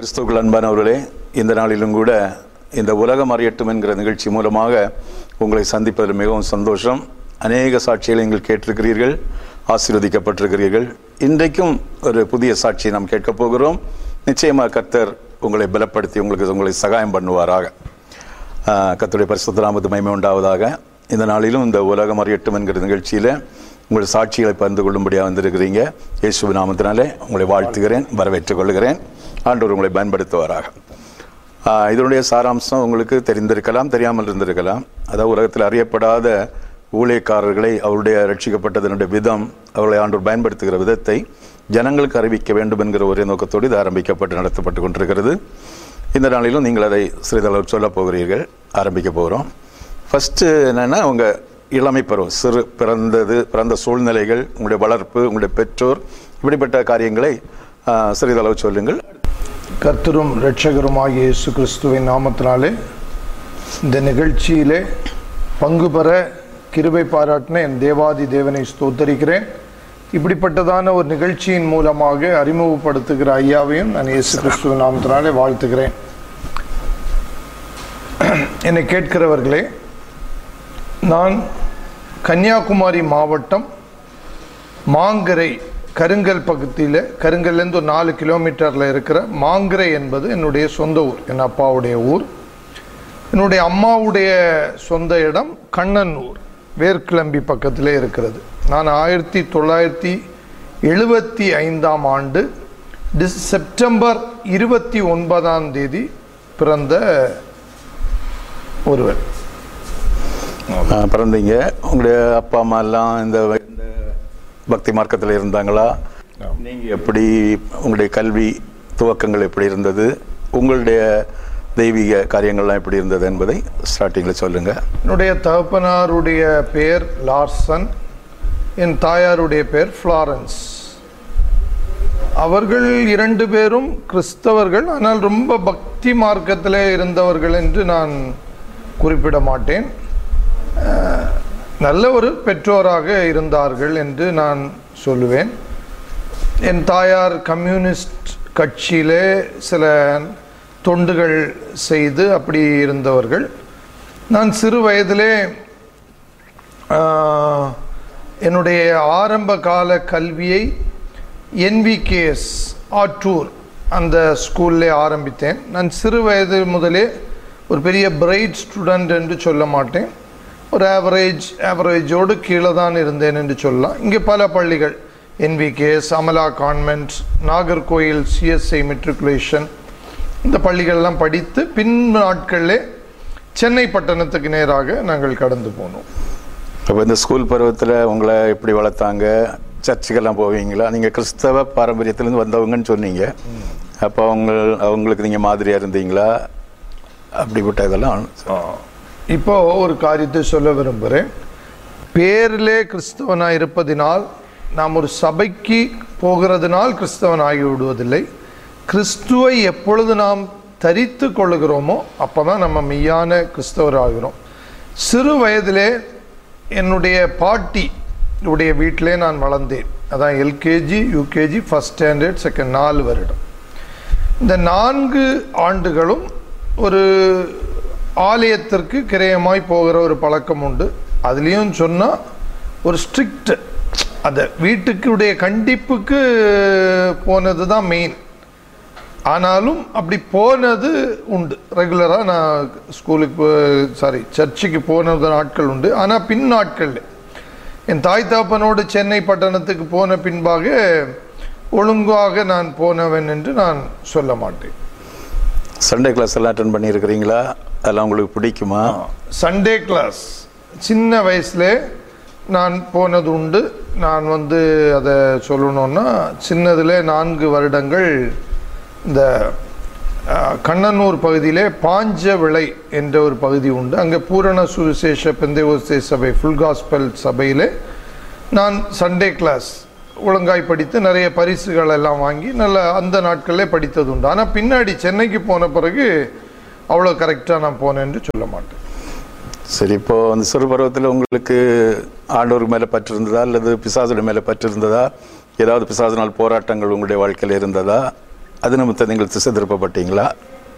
கிறிஸ்துவுக்குள் அன்பானவர்களே, இந்த நாளிலும் கூட இந்த உலகம் அறியட்டும் என்கிற நிகழ்ச்சி மூலமாக உங்களை சந்திப்பதில் மிகவும் சந்தோஷம். அநேக சாட்சிகளை நீங்கள் கேட்டிருக்கிறீர்கள், ஆசீர்வதிக்கப்பட்டிருக்கிறீர்கள். இன்றைக்கும் ஒரு புதிய சாட்சியை நாம் கேட்கப் போகிறோம். நிச்சயமாக கர்த்தர் உங்களை பலப்படுத்தி உங்களை சகாயம் பண்ணுவாராக. கர்த்தருடைய பரிசுத்த நாமத்துக்கு மகிமை உண்டாவதாக. இந்த நாளிலும் இந்த உலகம் அறியட்டும் என்கிற நிகழ்ச்சியில் உங்கள் சாட்சிகளை பகிர்ந்து கொள்ளும்படியாக வந்திருக்கிறீங்க. இயேசுவின் நாமத்தினாலே உங்களை வாழ்த்துகிறேன், வரவேற்றுக் கொள்கிறேன். ஆண்டவர் உங்களை பயன்படுத்துவாராக. இதனுடைய சாராம்சம் உங்களுக்கு தெரிந்திருக்கலாம், தெரியாமல் இருந்திருக்கலாம். அதாவது உலகத்தில் அறியப்படாத ஊழியக்காரர்களை அவருடைய ரட்சிக்கப்பட்டதனுடைய விதம், அவர்களை ஆண்டவர் பயன்படுத்துகிற விதத்தை ஜனங்களுக்கு அறிவிக்க வேண்டும் என்கிற ஒரே நோக்கத்தோடு இது ஆரம்பிக்கப்பட்டு நடத்தப்பட்டு கொண்டிருக்கிறது. இந்த நாளிலும் நீங்கள் அதை சிறிதளவு சொல்ல போகிறீர்கள். ஆரம்பிக்க போகிறோம். ஃபஸ்ட்டு என்னென்னா, உங்கள் இளமை பருவம், பிறந்த சூழ்நிலைகள், உங்களுடைய வளர்ப்பு, உங்களுடைய பெற்றோர், இப்படிப்பட்ட காரியங்களை சிறிதளவு சொல்லுங்கள். கர்த்தரும் இரட்சகருமாகிய இயேசு கிறிஸ்துவின் நாமத்தினாலே இந்த நிகழ்ச்சியிலே பங்கு பெற கிருபை பாராட்டின என் தேவாதி தேவனை ஸ்தோத்தரிக்கிறேன். இப்படிப்பட்டதான ஒரு நிகழ்ச்சியின் மூலமாக அறிமுகப்படுத்துகிற ஐயாவையும் நான் இயேசு கிறிஸ்துவின் நாமத்தினாலே வாழ்த்துகிறேன். என்னை கேட்கிறவர்களே, நான் கன்னியாகுமரி மாவட்டம் மாங்கரை கருங்கல் பகுதியில், கருங்கல்லேருந்து ஒரு 4 கிலோமீட்டரில் இருக்கிற மாங்கரை என்பது என்னுடைய சொந்த ஊர், என் அப்பாவுடைய ஊர். என்னுடைய அம்மாவுடைய சொந்த இடம் கண்ணனூர், வேர்க்கிளம்பி பக்கத்திலே இருக்கிறது. நான் 1975ஆம் ஆண்டு செப்டம்பர் 29ஆம் தேதி பிறந்த ஒருவர். பிறந்தீங்க. உங்களுடைய அப்பா அம்மா எல்லாம் இந்த பக்தி மார்க்கத்தில் இருந்தாங்களா? நீங்கள் எப்படி, உங்களுடைய கல்வி துவக்கங்கள் எப்படி இருந்தது, உங்களுடைய தெய்வீக காரியங்கள்லாம் எப்படி இருந்தது என்பதை ஸ்டார்டிங்கில் சொல்லுங்கள். என்னுடைய தகப்பனாருடைய பெயர் லார்சன், என் தாயாருடைய பெயர் ஃப்ளாரன்ஸ். அவர்கள் 2 பேரும் கிறிஸ்தவர்கள், ஆனால் ரொம்ப பக்தி மார்க்கத்தில் இருந்தவர்கள் என்று நான் குறிப்பிட மாட்டேன். நல்ல ஒரு பெற்றோராக இருந்தார்கள் என்று நான் சொல்லுவேன். என் தாயார் கம்யூனிஸ்ட் கட்சியிலே சில தொண்டுகள் செய்து அப்படி இருந்தவர்கள். நான் சிறு வயதிலே என்னுடைய ஆரம்ப கால கல்வியை NVKS ஆற்றூர் அந்த ஸ்கூல்லே ஆரம்பித்தேன். நான் சிறு வயது முதலே ஒரு பெரிய பிரைட் ஸ்டூடெண்ட் என்று சொல்ல மாட்டேன், ஒரு ஆவரேஜோடு கீழே தான் இருந்தேன் என்று சொல்லலாம். இங்கே பல பள்ளிகள், NVKS, Amala convent, Nagercoil CSI matriculation, இந்த பள்ளிகள்லாம் படித்து பின் நாட்களிலே சென்னை பட்டணத்துக்கு நேராக நாங்கள் கடந்து போனோம். அப்போ இந்த ஸ்கூல் பருவத்தில் உங்களை எப்படி வளர்த்தாங்க? சர்ச்சுக்கெல்லாம் போவீங்களா? நீங்கள் கிறிஸ்தவ பாரம்பரியத்திலேருந்து வந்தவங்கன்னு சொன்னீங்க. அப்போ அவங்களுக்கு நீங்கள் மாதிரியாக இருந்தீங்களா? அப்படிப்பட்ட இதெல்லாம் இப்போ ஒரு காரியத்தை சொல்ல விரும்புகிறேன். பேரிலே கிறிஸ்தவனாக இருப்பதினால், நாம் ஒரு சபைக்கு போகிறதுனால் கிறிஸ்தவன் ஆகி விடுவதில்லை. கிறிஸ்துவை எப்பொழுது நாம் தரித்து கொள்ளுகிறோமோ அப்போ தான் நம்ம மெய்யான கிறிஸ்தவர் ஆகிறோம். சிறு வயதிலே என்னுடைய பாட்டி உடைய வீட்டிலே நான் வளர்ந்தேன். அதான் LKG, UKG, first standard, second 4 வருடம். இந்த 4 ஆண்டுகளும் ஒரு ஆலயத்திற்கு கிரயமாய் போகிற ஒரு பழக்கம் உண்டு. அதுலேயும் சொன்னால் ஒரு ஸ்ட்ரிக்ட், அந்த வீட்டுக்குடைய கண்டிப்புக்கு போனது தான் மெயின். ஆனாலும் அப்படி போனது உண்டு. ரெகுலராக நான் சர்ச்சுக்கு போனது நாட்கள் உண்டு. ஆனால் பின் நாட்களில் என் தாய் தாப்பனோடு சென்னை பட்டணத்துக்கு போன பின்பாக ஒழுங்காக நான் போனவன் என்று நான் சொல்ல மாட்டேன். சண்டே கிளாஸ் எல்லாம் அட்டெண்ட் பண்ணியிருக்கிறீங்களா? அதெல்லாம் உங்களுக்கு பிடிக்குமா? சண்டே கிளாஸ் சின்ன வயசுல நான் போனது உண்டு. நான் அதை சொல்லணுன்னா, சின்னதில் 4 வருடங்கள் இந்த கண்ணனூர் பகுதியிலே பாஞ்ச விளை என்ற ஒரு பகுதி உண்டு. அங்கே பூரண சுவிசேஷ பெந்தேகோஸ்தே சபை, ஃபுல் காஸ்பல் சபையிலே நான் சண்டே கிளாஸ் ஒழுங்காய் படித்து நிறைய பரிசுகள் எல்லாம் வாங்கி நல்ல அந்த நாட்களிலே படித்தது உண்டு. ஆனால் பின்னாடி சென்னைக்கு போன பிறகு அவ்வளோ கரெக்டாக நான் போனேன் என்று சொல்ல மாட்டேன். சரி, இப்போது அந்த சிறு பருவத்தில் உங்களுக்கு ஆண்டவர் மேலே பற்று இருந்ததா, அல்லது பிசாசுடைய மேலே பற்று இருந்ததா? ஏதாவது பிசாசினால் போராட்டங்கள் உங்களுடைய வாழ்க்கையில் இருந்ததா? அது நிமித்தம் நீங்கள் திசை திருப்பப்பட்டீங்களா?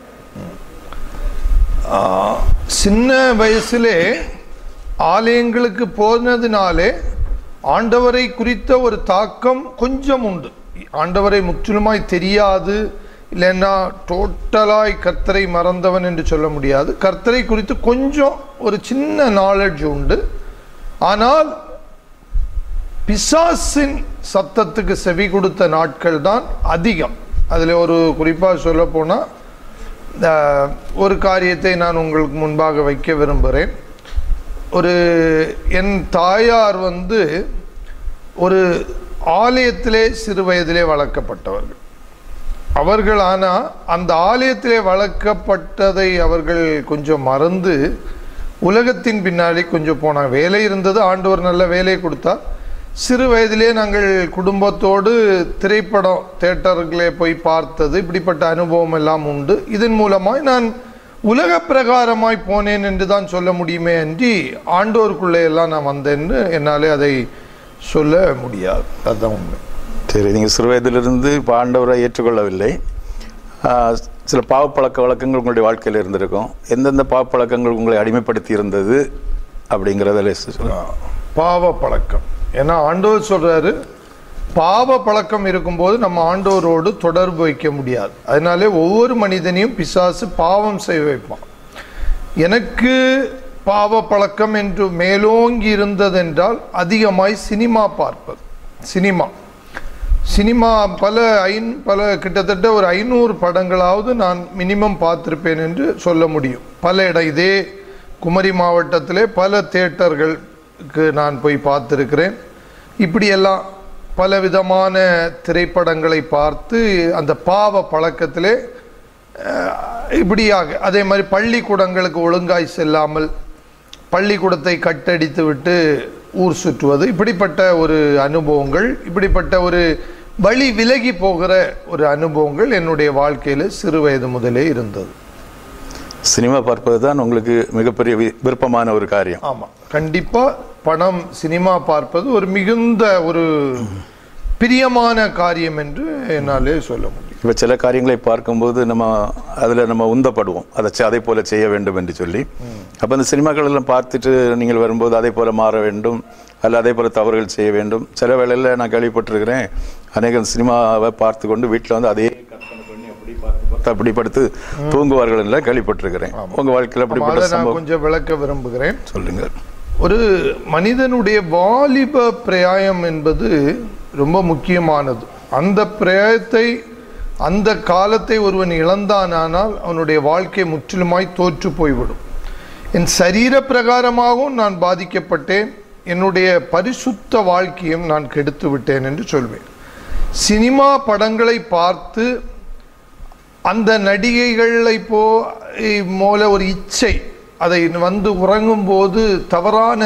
சின்ன வயசிலே ஆலயங்களுக்கு போனதுனாலே ஆண்டவரை குறித்த ஒரு தாக்கம் கொஞ்சம் உண்டு. ஆண்டவரை முற்றிலுமாய் தெரியாது, இல்லைன்னா டோட்டலாய் கர்த்தரை மறந்தவன் என்று சொல்ல முடியாது. கர்த்தரை குறித்து கொஞ்சம் ஒரு சின்ன நாலேஜ் உண்டு. ஆனால் பிசாசின் சத்தத்துக்கு செவி கொடுத்த நாட்கள் தான் அதிகம். அதில் ஒரு குறிப்பாக சொல்ல போனால் ஒரு காரியத்தை நான் உங்களுக்கு முன்பாக வைக்க விரும்புகிறேன். என் தாயார் ஒரு ஆலயத்திலே சிறு வயதிலே வளர்க்கப்பட்டவர்கள். அவர்கள் ஆனால் அந்த ஆலயத்திலே வளர்க்கப்பட்டதை அவர்கள் கொஞ்சம் மறந்து உலகத்தின் பின்னாலே கொஞ்சம் போனாங்க. வேலை இருந்தது, ஆண்டவர் நல்ல வேலையை கொடுத்தார். சிறு வயதிலே நாங்கள் குடும்பத்தோடு திரைப்படம் தியேட்டர்களே போய் பார்த்தது, இப்படிப்பட்ட அனுபவம் எல்லாம் உண்டு. இதன் மூலமாய் நான் உலக பிரகாரமாய் போனேன் என்று தான் சொல்ல முடியுமே அன்றி ஆண்டோருக்குள்ளே எல்லாம் நான் வந்தேன்னு என்னாலே அதை சொல்ல முடியாது. அதுதான் உண்மை. சரி, நீங்கள் சிறு வயதிலிருந்து இப்போ ஆண்டவரை ஏற்றுக்கொள்ளவில்லை. சில பாவப்பழக்க வழக்கங்கள் உங்களுடைய வாழ்க்கையில் இருந்திருக்கும். எந்தெந்த பாவப்பழக்கங்கள் உங்களை அடிமைப்படுத்தி இருந்தது அப்படிங்கிறதில் பாவ பழக்கம்? ஏன்னா ஆண்டவர் சொல்றாரு, பாவ பழக்கம் இருக்கும்போது நம்ம ஆண்டவரோடு தொடர்பு வைக்க முடியாது. அதனாலே ஒவ்வொரு மனிதனையும் பிசாசு பாவம் செய்ய வைப்பான். எனக்கு பாவ பழக்கம் என்று மேலோங்கி இருந்ததென்றால் அதிகமாய் சினிமா பார்ப்பது. சினிமா பல கிட்டத்தட்ட ஒரு 500 படங்களாவது நான் மினிமம் பார்த்திருப்பேன் என்று சொல்ல முடியும். பல இடம், இதே குமரி மாவட்டத்திலே பல தியேட்டர்களுக்கு நான் போய் பார்த்திருக்கிறேன். இப்படியெல்லாம் பலவிதமான திரைப்படங்களை பார்த்து அந்த பாவ பழக்கத்திலே இப்படியாக, அதே மாதிரி பள்ளிக்கூடங்களுக்கு ஒழுங்காய் செல்லாமல் பள்ளிக்கூடத்தை கட்டடித்து விட்டு ஊர் சுற்றுவது, இப்படிப்பட்ட ஒரு அனுபவங்கள், இப்படிப்பட்ட ஒரு வழி விலகி போகிற ஒரு அனுபவங்கள் என்னுடைய வாழ்க்கையில் சிறு வயது முதலே இருந்தது. சினிமா பார்ப்பது தான் உங்களுக்கு மிகப்பெரிய விருப்பமான ஒரு காரியம்? ஆமாம், கண்டிப்பாக சினிமா பார்ப்பது ஒரு மிகுந்த ஒரு பிரியமான காரியம் என்று என்னாலே சொல்ல முடியும். இப்போ சில காரியங்களை பார்க்கும்போது அதில் நம்ம உந்தப்படுவோம், அதே போல செய்ய வேண்டும் என்று சொல்லி. அப்போ அந்த சினிமாக்கள் எல்லாம் பார்த்துட்டு நீங்கள் வரும்போது அதே போல மாற வேண்டும், அல்ல அதே போல தவறுகள் செய்ய வேண்டும். சில வேளையில் நான் கேள்விப்பட்டிருக்கிறேன், அநேகம் சினிமாவை பார்த்து கொண்டு வீட்டில் அதே அப்படி படுத்து தூங்குவார்கள் எல்லாம் கேள்விப்பட்டிருக்கிறேன். உங்க வாழ்க்கையில் அப்படிப்பட்ட சம்பவம் கொஞ்சம் விளக்க விரும்புகிறேன். சொல்லுங்க. ஒரு மனிதனுடைய வாலிப பிரயாயம் என்பது ரொம்ப முக்கியமானது. அந்த பிரயாயத்தை, அந்த காலத்தை ஒருவன் இழந்தானால் அவனுடைய வாழ்க்கை முற்றிலுமாய் தோற்று போய்விடும். என் சரீர பிரகாரமாகவும் நான் பாதிக்கப்பட்டேன், என்னுடைய பரிசுத்த வாழ்க்கையும் நான் கெடுத்து விட்டேன் என்று சொல்வேன். சினிமா படங்களை பார்த்து அந்த நடிகைகளை போல ஒரு இச்சை, அதை உறங்கும் போது தவறான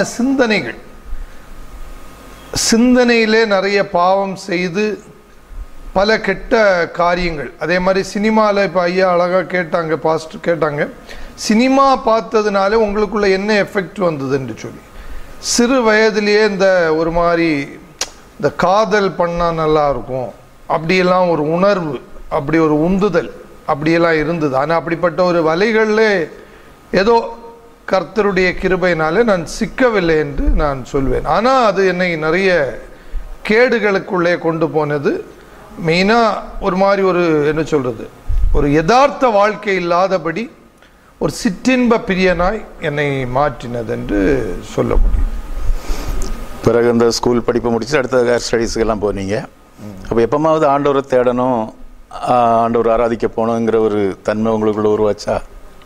சிந்தனையிலே நிறைய பாவம் செய்து பல கெட்ட காரியங்கள். அதே மாதிரி சினிமாவில் இப்போ ஐயா அழகாக கேட்டாங்க, பாஸ்டர் கேட்டாங்க, சினிமா பார்த்ததுனால உங்களுக்குள்ள என்ன எஃபெக்ட் வந்தது என்று சொல்லி. சிறு வயதிலேயே ஒரு மாதிரி இந்த காதல் பண்ணால் நல்லா இருக்கும் அப்படியெல்லாம் ஒரு உணர்வு, அப்படி ஒரு உந்துதல் அப்படியெல்லாம் இருந்தது. ஆனால் அப்படிப்பட்ட ஒரு வலைகளில் ஏதோ கர்த்தருடைய கிருபையினாலே நான் சிக்கவில்லை என்று நான் சொல்வேன். ஆனால் அது என்னை நிறைய கேடுகளுக்குள்ளே கொண்டு போனது. மெயினாக ஒரு மாதிரி ஒரு யதார்த்த வாழ்க்கை இல்லாதபடி ஒரு சிற்றின்ப பிரியனாய் என்னை மாற்றினது என்று சொல்ல முடியும். பிறகு இந்த ஸ்கூல் படிப்பு முடிச்சு அடுத்த ஹையர் ஸ்டடீஸுக்கெல்லாம் போனீங்க. அப்போ எப்போமாவது ஆண்டவரை தேடணும், ஆண்டவர் ஆராதிக்க போகணுங்கிற ஒரு தன்மை உங்களுக்குள்ள உருவாச்சா?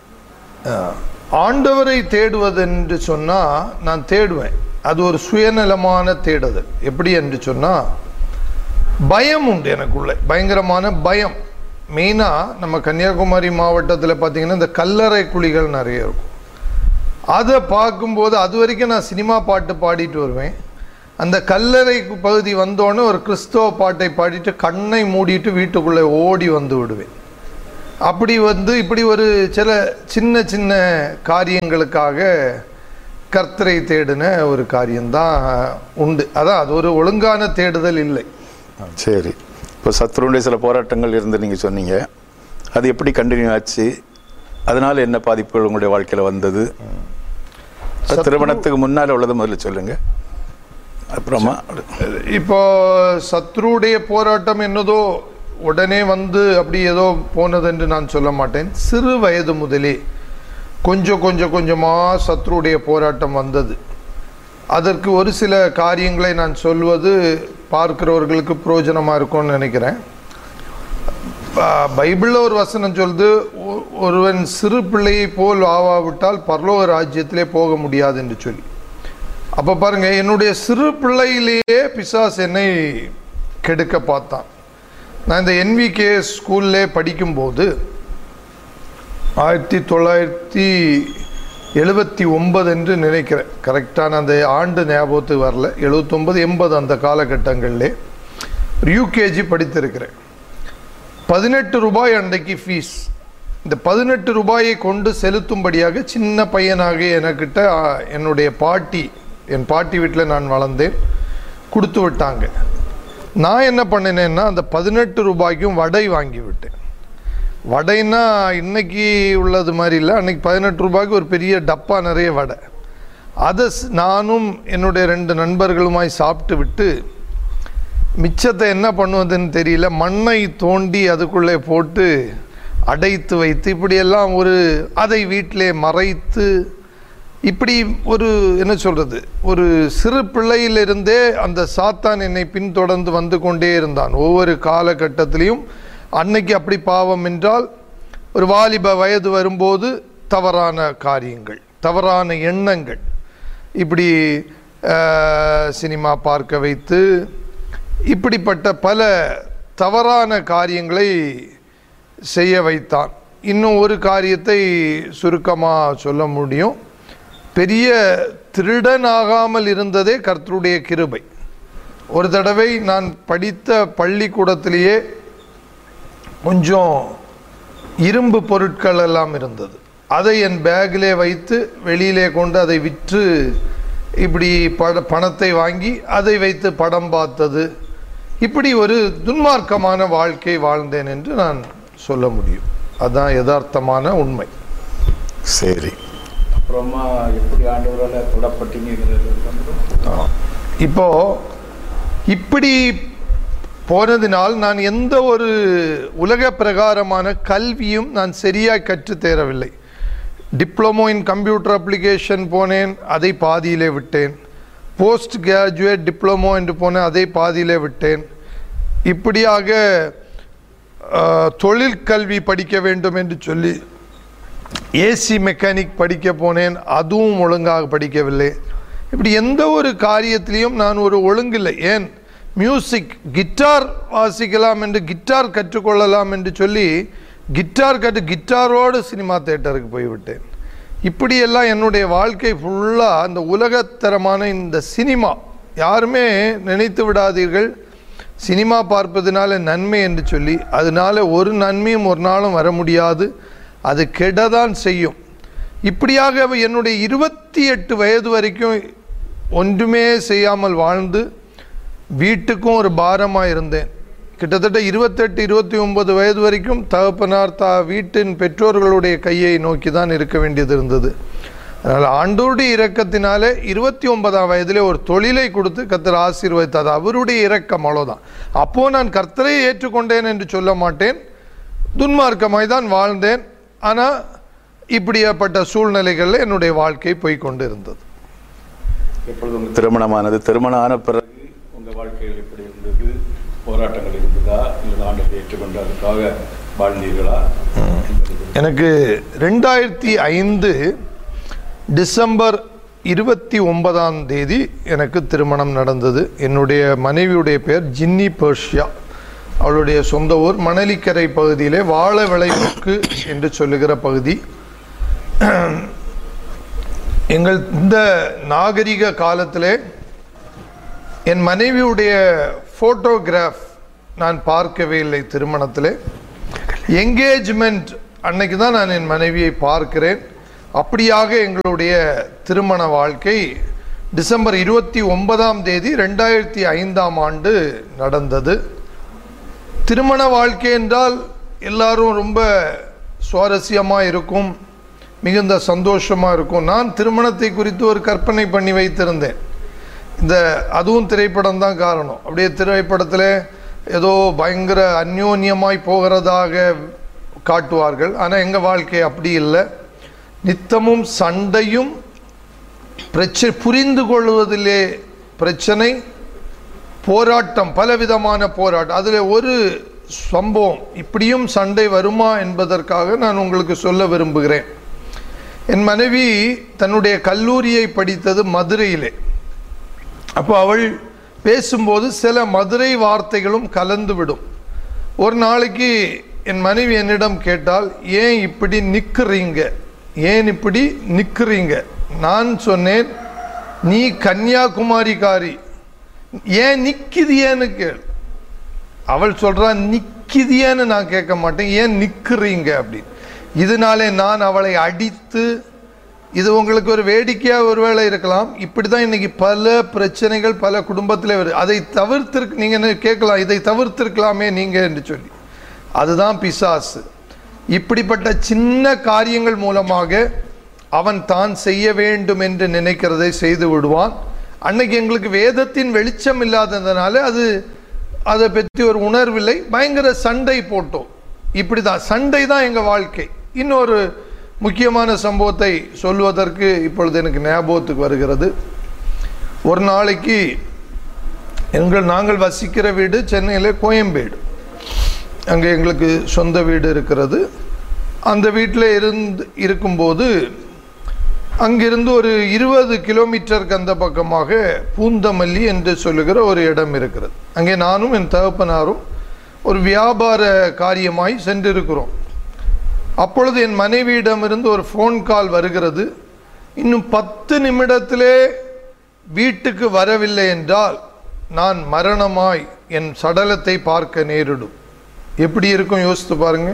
ஆண்டவரை தேடுவது என்று சொன்னால் நான் தேடுவேன். அது ஒரு சுயநலமான தேடுதல். எப்படி என்று சொன்னால் பயம் உண்டு எனக்குள்ள, பயங்கரமான பயம். மெயினாக நம்ம கன்னியாகுமரி மாவட்டத்தில் பார்த்திங்கன்னா இந்த கல்லறை குழிகள் நிறைய இருக்கும். அதை பார்க்கும்போது அது வரைக்கும் நான் சினிமா பாட்டு பாடிட்டு வருவேன். அந்த கல்லறை பகுதி வந்தோடனே ஒரு கிறிஸ்தவ பாட்டை பாடிட்டு கண்ணை மூடிட்டு வீட்டுக்குள்ளே ஓடி வந்து விடுவேன். அப்படி இப்படி ஒரு சில சின்ன சின்ன காரியங்களுக்காக கர்த்தரை தேடின ஒரு காரியம்தான் உண்டு. அதான் அது ஒரு ஒழுங்கான தேடுதல் இல்லை. சரி, இப்போ சத்ருடைய சில போராட்டங்கள் இருந்து நீங்கள் சொன்னீங்க, அது எப்படி கண்டினியூ ஆச்சு? அதனால என்ன பாதிப்புகள் உங்களுடைய வாழ்க்கையில் வந்தது? திருமணத்துக்கு முன்னால் உள்ளது முதல்ல சொல்லுங்க, அப்புறமா. இப்போ சத்ருடைய போராட்டம் என்னதோ உடனே வந்து அப்படி ஏதோ போனது என்று நான் சொல்ல மாட்டேன். சிறு வயது முதலே கொஞ்சமாக சத்ருடைய போராட்டம் வந்தது. அதற்கு ஒரு சில காரியங்களை நான் சொல்வது பார்க்கிறவர்களுக்கு பிரயோஜனமாக இருக்கும்னு நினைக்கிறேன். பைபிளில் ஒரு வசனம் சொல்லுது, ஒருவன் சிறு பிள்ளையை போல் ஆவாவிட்டால் பரலோக ராஜ்யத்திலே போக முடியாது என்று சொல்லி. அப்போ பாருங்க, என்னுடைய சிறு பிள்ளையிலேயே பிசாசு என்னை கெடுக்க பார்த்தான். நான் இந்த NVK ஸ்கூல்லே படிக்கும்போது 1979 என்று நினைக்கிறேன், கரெக்டான அந்த ஆண்டு ஞாபகத்துக்கு வரல, 79 80 அந்த காலகட்டங்களிலே UKG படித்திருக்கிறேன். 18 ரூபாய் அன்றைக்கு ஃபீஸ். இந்த 18 ரூபாயை கொண்டு செலுத்தும்படியாக சின்ன பையனாக எனக்கிட்ட என் பாட்டி வீட்டில் நான் வளர்ந்தேன், கொடுத்து விட்டாங்க. நான் என்ன பண்ணினேன்னா அந்த 18 ரூபாய்க்கும் வடை வாங்கி விட்டேன். வடைன்னா இன்னைக்கு உள்ளது மாதிரி இல்லை, அன்னைக்கு 18 ரூபாய்க்கு ஒரு பெரிய டப்பா நிறைய வடை. அதை நானும் என்னுடைய 2 நண்பர்களுமாய் சாப்பிட்டு விட்டு மிச்சத்தை என்ன பண்ணுவதுன்னு தெரியல, மண்ணை தோண்டி அதுக்குள்ளே போட்டு அடைத்து வைத்து இப்படியெல்லாம் அதை வீட்டிலே மறைத்து இப்படி என்ன சொல்கிறது, ஒரு சிறு பிள்ளையிலிருந்தே அந்த சாத்தான் என்னை பின்தொடர்ந்து வந்து கொண்டே இருந்தான். ஒவ்வொரு காலகட்டத்திலையும் அன்னைக்கு அப்படி பாவம் என்றால் ஒரு வாலிப வயது வரும்போது தவறான காரியங்கள், தவறான எண்ணங்கள், இப்படி சினிமா பார்க்க வைத்து இப்படிப்பட்ட பல தவறான காரியங்களை செய்ய வைத்தான். இன்னும் ஒரு காரியத்தை சுருக்கமாக சொல்ல முடியும், பெரிய திருடனாகாமல் இருந்ததே கர்த்தருடைய கிருபை. ஒரு தடவை நான் படித்த பள்ளிக்கூடத்திலேயே கொஞ்சம் இரும்பு பொருட்கள் எல்லாம் இருந்தது. அதை என் பேக்கிலே வைத்து வெளியிலே கொண்டு அதை விற்று இப்படி பணத்தை வாங்கி அதை வைத்து படம் பார்த்தது, இப்படி ஒரு துன்மார்க்கமான வாழ்க்கை வாழ்ந்தேன் என்று நான் சொல்ல முடியும். அதுதான் யதார்த்தமான உண்மை. சரி, அப்புறமா எப்படி ஆண்டவரால் தொடப்பட்டீங்கிறது இப்போ இப்படி போனதினால் நான் எந்த ஒரு உலக பிரகாரமான கல்வியும் நான் சரியாக கற்றுத்தேரவில்லை. டிப்ளமோ இன் கம்ப்யூட்டர் அப்ளிகேஷன் போனேன், அதை பாதியிலே விட்டேன். போஸ்ட் கிராஜுவேட் டிப்ளமோ என்று போனேன், அதை பாதியிலே விட்டேன். இப்படியாக தொழிற்கல்வி படிக்க வேண்டும் என்று சொல்லி ஏசி மெக்கானிக் படிக்க போனேன், அதுவும் ஒழுங்காக படிக்கவில்லை. இப்படி எந்த ஒரு காரியத்திலையும் நான் ஒரு ஒழுங்கில்லை. ஏன் மியூசிக், கிட்டார் வாசிக்கலாம் என்று, கிட்டார் கற்றுக்கொள்ளலாம் என்று சொல்லி கிட்டாரோடு சினிமா தியேட்டருக்கு போய்விட்டேன். இப்படியெல்லாம் என்னுடைய வாழ்க்கை ஃபுல்லாக அந்த உலகத்தரமான இந்த சினிமா. யாருமே நினைத்து விடாதீர்கள் சினிமா பார்ப்பதனால நன்மை என்று சொல்லி, அதனால ஒரு நன்மையும் ஒரு நாளும் வர முடியாது, அது கெடதான் செய்யும். இப்படியாக என்னுடைய 28 வயது வரைக்கும் ஒன்றுமே செய்யாமல் வாழ்ந்து வீட்டுக்கும் ஒரு பாரமாக இருந்தேன். கிட்டத்தட்ட 28 29 வயது வரைக்கும் தகப்பனார் வீட்டின் பெற்றோர்களுடைய கையை நோக்கி தான் இருக்க வேண்டியது இருந்தது. அதனால் ஆண்டவருடைய இரக்கத்தினாலே 29ஆம் வயதிலே ஒரு தொழிலை கொடுத்து கர்த்தர் ஆசீர்வதித்தார். அவருடைய இரக்கம், அவ்வளோதான். அப்போது நான் கர்த்தரை ஏற்றுக்கொண்டேன் என்று சொல்ல மாட்டேன், துன்மார்க்கமாய் தான் வாழ்ந்தேன். ஆனால் இப்படியாப்பட்ட சூழ்நிலைகளில் என்னுடைய வாழ்க்கை போய்கொண்டு இருந்தது. எப்பொழுது திருமணமானது, திருமணம் ஆன பிறகு உங்கள் வாழ்க்கையில் எப்படி இருந்தது? போராட்டங்கள் இருந்ததா, இல்லை ஆண்டவரை ஏற்றுக்கொண்டு அதுக்காக வாழ்ந்தீர்களா? எனக்கு 2005 டிசம்பர் 29ஆம் தேதி எனக்கு திருமணம் நடந்தது. என்னுடைய மனைவியுடைய பெயர் ஜின்னி பெர்ஷியா. அவளுடைய சொந்த ஊர் மணலிக்கரை பகுதியிலே வாழ விளைவுக்கு என்று சொல்லுகிற பகுதி. எங்கள் இந்த நாகரிக காலத்திலே என் மனைவியுடைய ஃபோட்டோகிராஃப் நான் பார்க்கவே இல்லை. திருமணத்திலே என்கேஜ்மெண்ட் அன்னைக்கு தான் நான் என் மனைவியை பார்க்கிறேன். அப்படியாக எங்களுடைய திருமண வாழ்க்கை டிசம்பர் 29ஆம் தேதி 2005ஆம் ஆண்டு நடந்தது. திருமண வாழ்க்கை என்றால் எல்லாரும் ரொம்ப சுவாரஸ்யமாக இருக்கும், மிகுந்த சந்தோஷமாக இருக்கும். நான் திருமணத்தை குறித்து ஒரு கற்பனை பண்ணி வைத்திருந்தேன். அதுவும் திரைப்படம் தான் காரணம். அப்படியே திரைப்படத்தில் ஏதோ பயங்கர அந்யோன்யமாய் போகிறதாக காட்டுவார்கள். ஆனால் எங்கள் வாழ்க்கை அப்படி இல்லை. நித்தமும் சண்டையும் பிரச்சனை, புரிந்து கொள்வதிலே பிரச்சனை, போராட்டம், பலவிதமான போராட்டம். அதில் ஒரு சம்பவம், இப்படியும் சண்டை வருமா என்பதற்காக நான் உங்களுக்கு சொல்ல விரும்புகிறேன். என் மனைவி தன்னுடைய கல்லூரியை படித்தது மதுரையிலே. அப்போ அவள் பேசும்போது சில மதுரை வார்த்தைகளும் கலந்து விடும். ஒரு நாளைக்கு என் மனைவி என்னிடம் கேட்டால், ஏன் இப்படி நிற்கிறீங்க, ஏன் இப்படி நிற்கிறீங்க? நான் சொன்னேன், நீ கன்னியாகுமரிக்காரி, ஏன் நிற்கிதியேன்னு கேள். அவள் சொல்றா, நிற்கிதியேன்னு நான் கேட்க மாட்டேன், ஏன் நிற்கிறீங்க அப்படின்னு. இதனாலே நான் அவளை அடித்து, இது உங்களுக்கு ஒரு வேடிக்கையாக ஒருவேளை இருக்கலாம், இப்படி தான் இன்னைக்கு பல பிரச்சனைகள் பல குடும்பத்தில் வருது. அதை தவிர்த்திருக்கு, நீங்கள் கேட்கலாம், இதை தவிர்த்திருக்கலாமே நீங்கள் என்று சொல்லி. அதுதான் பிசாசு. இப்படிப்பட்ட சின்ன காரியங்கள் மூலமாக அவன் தான் செய்ய வேண்டும் என்று நினைக்கிறதை செய்து விடுவான். அன்னைக்கு எங்களுக்கு வேதத்தின் வெளிச்சம் இல்லாததுனால அதை பற்றி ஒரு உணர்வில்லை. பயங்கர சண்டை போட்டோம். இப்படி தான் சண்டை தான் எங்கள் வாழ்க்கை. இன்னொரு முக்கியமான சம்பவத்தை சொல்வதற்கு இப்பொழுது எனக்கு ஞாபகத்துக்கு வருகிறது. ஒரு நாளைக்கு நாங்கள் வசிக்கிற வீடு சென்னையில் கோயம்பேடு, அங்கே எங்களுக்கு சொந்த வீடு இருக்கிறது. அந்த வீட்டில் இருக்கும்போது அங்கிருந்து ஒரு 20 கிலோமீட்டருக்கு அந்த பக்கமாக பூந்தமல்லி என்று சொல்லுகிற ஒரு இடம் இருக்கிறது. அங்கே நானும் என் தகப்பனாரும் ஒரு வியாபார காரியமாய் சென்றிருக்கிறோம். அப்பொழுது என் மனைவியிடமிருந்து ஒரு ஃபோன் கால் வருகிறது. இன்னும் 10 நிமிடத்திலே வீட்டுக்கு வரவில்லை என்றால் நான் மரணமாய் என் சடலத்தை பார்க்க நேரிடும். எப்படி இருக்கும் யோசித்து பாருங்க.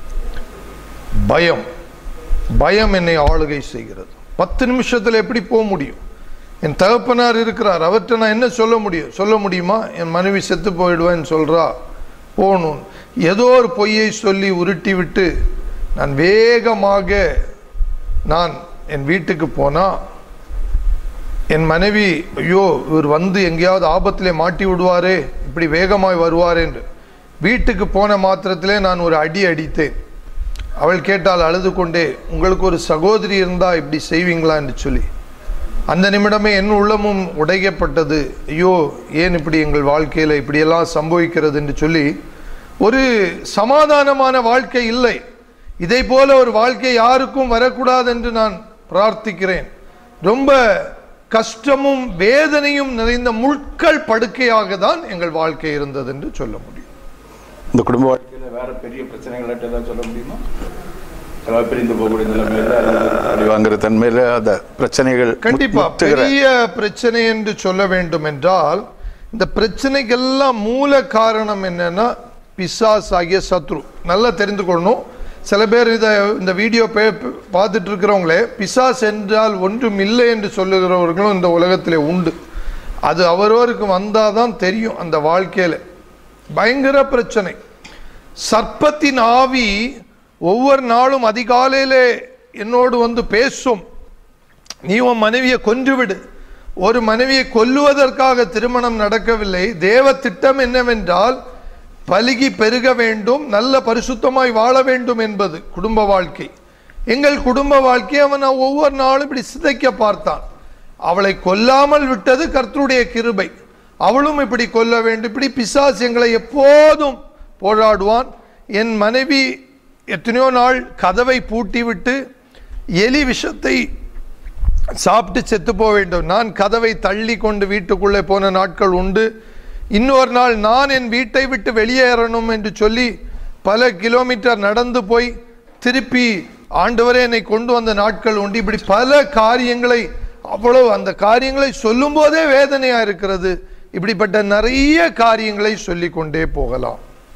பயம் என்னை ஆளுகை செய்கிறது. 10 நிமிஷத்தில் எப்படி போக முடியும்? என் தகப்பனார் இருக்கிறார், அவர்கிட்ட நான் என்ன சொல்ல முடியுமா? என் மனைவி செத்து போயிடுவேன்னு சொல்றா, போகணும். ஏதோ ஒரு பொய்யை சொல்லி உருட்டி விட்டு நான் வேகமாக என் வீட்டுக்கு போனா என் மனைவி, ஐயோ இவர் வந்து எங்கேயாவது ஆபத்திலே மாட்டி விடுவாரே, இப்படி வேகமாய் வருவாரே என்று வீட்டுக்கு போன மாத்திரத்திலே நான் ஒரு அடி அடித்தேன். அவள் கேட்டால் அழுது கொண்டே, உங்களுக்கு ஒரு சகோதரி இருந்தால் இப்படி செய்வீங்களா என்று சொல்லி. அந்த நிமிடமே என் உள்ளமும் உடைக்கப்பட்டது. ஐயோ ஏன் இப்படி எங்கள் வாழ்க்கையில் இப்படியெல்லாம் சம்பவிக்கிறது என்று சொல்லி. ஒரு சமாதானமான வாழ்க்கை இல்லை. இதை போல ஒரு வாழ்க்கை யாருக்கும் வரக்கூடாது என்று நான் பிரார்த்திக்கிறேன். ரொம்ப கஷ்டமும் வேதனையும் நிறைந்த முட்கள் படுக்கையாக தான் எங்கள் வாழ்க்கை இருந்தது என்று சொல்ல முடியும். இந்த குடும்ப வாழ்க்கையில வேற பெரிய பிரச்சனைகள் ஏதாவது சொல்ல முடியுமா? பிரிந்து போகக்கூடிய நிலைமையில வாங்குற தன்மையில அந்த பிரச்சனைகள் கண்டிப்பா பெரிய பிரச்சனை என்று சொல்ல வேண்டும் என்றால், இந்த பிரச்சனைக்கெல்லாம் மூல காரணம் என்னன்னா பிசாசு ஆகிய சத்ரு. நல்லா தெரிந்து கொள்ளணும். சில பேர் இந்த வீடியோ பார்த்துட்டு இருக்கிறவங்களே பிசாசு என்றால் ஒன்றும் இல்லை என்று சொல்லுகிறவர்களும் இந்த உலகத்திலே உண்டு. அது அவரவருக்கு வந்தாதான் தெரியும். அந்த வாழ்க்கையில பயங்கர பிரச்சனை. சர்ப்பத்தின் ஆவி ஒவ்வொரு நாளும் அதிகாலையிலே என்னோடு வந்து பேசும், நீ உன் மனைவியை கொன்றுவிடு. ஒரு மனைவியை கொல்லுவதற்காக திருமணம் நடக்கவில்லை. தேவ திட்டம் என்னவென்றால் பலுகி பெருக வேண்டும், நல்ல பரிசுத்தமாய் வாழ வேண்டும் என்பது குடும்ப வாழ்க்கை. எங்கள் குடும்ப வாழ்க்கையை அவன் ஒவ்வொரு நாளும் இப்படி சிதைக்க பார்த்தான். அவளை கொல்லாமல் விட்டது கர்த்தருடைய கிருபை. அவளும் இப்படி கொல்ல வேண்டும். இப்படி பிசாசு எங்களை எப்போதும் போராடுவான். என் மனைவி எத்தனையோ நாள் கதவை பூட்டி விட்டு எலி விஷத்தை சாப்பிட்டு செத்து போக வேண்டும். நான் கதவை தள்ளி கொண்டு வீட்டுக்குள்ளே போன நாட்கள் உண்டு. இன்னொரு நாள் நான் என் வீட்டை விட்டு வெளியேறணும் என்று சொல்லி பல கிலோமீட்டர் நடந்து போய் திருப்பி ஆண்டவரே என்னை கொண்டு வந்த நாட்கள் உண்டு. இப்படி பல காரியங்களை, அவ்வளவு அந்த காரியங்களை சொல்லும் போதே வேதனையா இருக்கிறது. இப்படிப்பட்ட நிறைய காரியங்களை சொல்லிக் கொண்டே போகலாம்.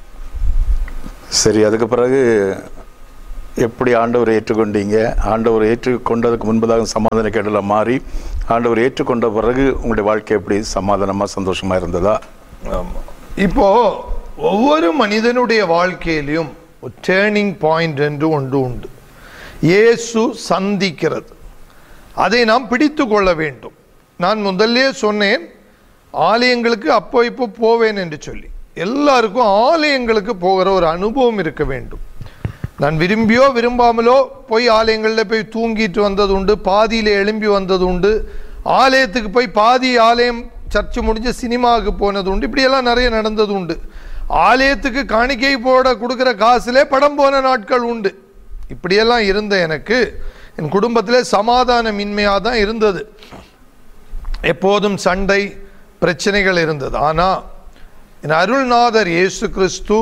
சரி, அதுக்கு பிறகு எப்படி ஆண்டவரை ஏற்றுக்கொண்டீங்க? ஆண்டவரை ஏற்றுக்கொண்டதுக்கு முன்பதாக சமாதான கேடல மாறி ஆண்டவரை ஏற்றுக்கொண்ட பிறகு உங்களுடைய வாழ்க்கை எப்படி சமாதானமா சந்தோஷமா இருந்ததா? ஆமாம். இப்போ ஒவ்வொரு மனிதனுடைய வாழ்க்கையிலும் ஒரு டேர்னிங் பாயிண்ட் என்று ஒன்று உண்டு. இயேசு சந்திக்கிறது, அதை நாம் பிடித்து கொள்ள வேண்டும். நான் முதல்லே சொன்னேன், ஆலயங்களுக்கு அப்போ இப்போ போவேன் என்று சொல்லி. எல்லாருக்கும் ஆலயங்களுக்கு போகிற ஒரு அனுபவம் இருக்க வேண்டும். நான் விரும்பியோ விரும்பாமலோ போய் ஆலயங்களில் போய் தூங்கிட்டு வந்தது உண்டு, பாதியில் எழும்பி வந்தது உண்டு, ஆலயத்துக்கு போய் பாதி ஆலயம் சர்ச்சு முடிஞ்சு சினிமாவுக்கு போனது உண்டு. இப்படியெல்லாம் நிறைய நடந்தது உண்டு. ஆலயத்துக்கு காணிக்கை போட கொடுக்குற காசுலே படம் போன நாட்கள் உண்டு. இப்படியெல்லாம் இருந்த எனக்கு என் குடும்பத்திலே சமாதானமின்மையாக தான் இருந்தது. எப்போதும் சண்டை பிரச்சனைகள் இருந்தது. ஆனால் என் அருள்நாதர் இயேசு கிறிஸ்து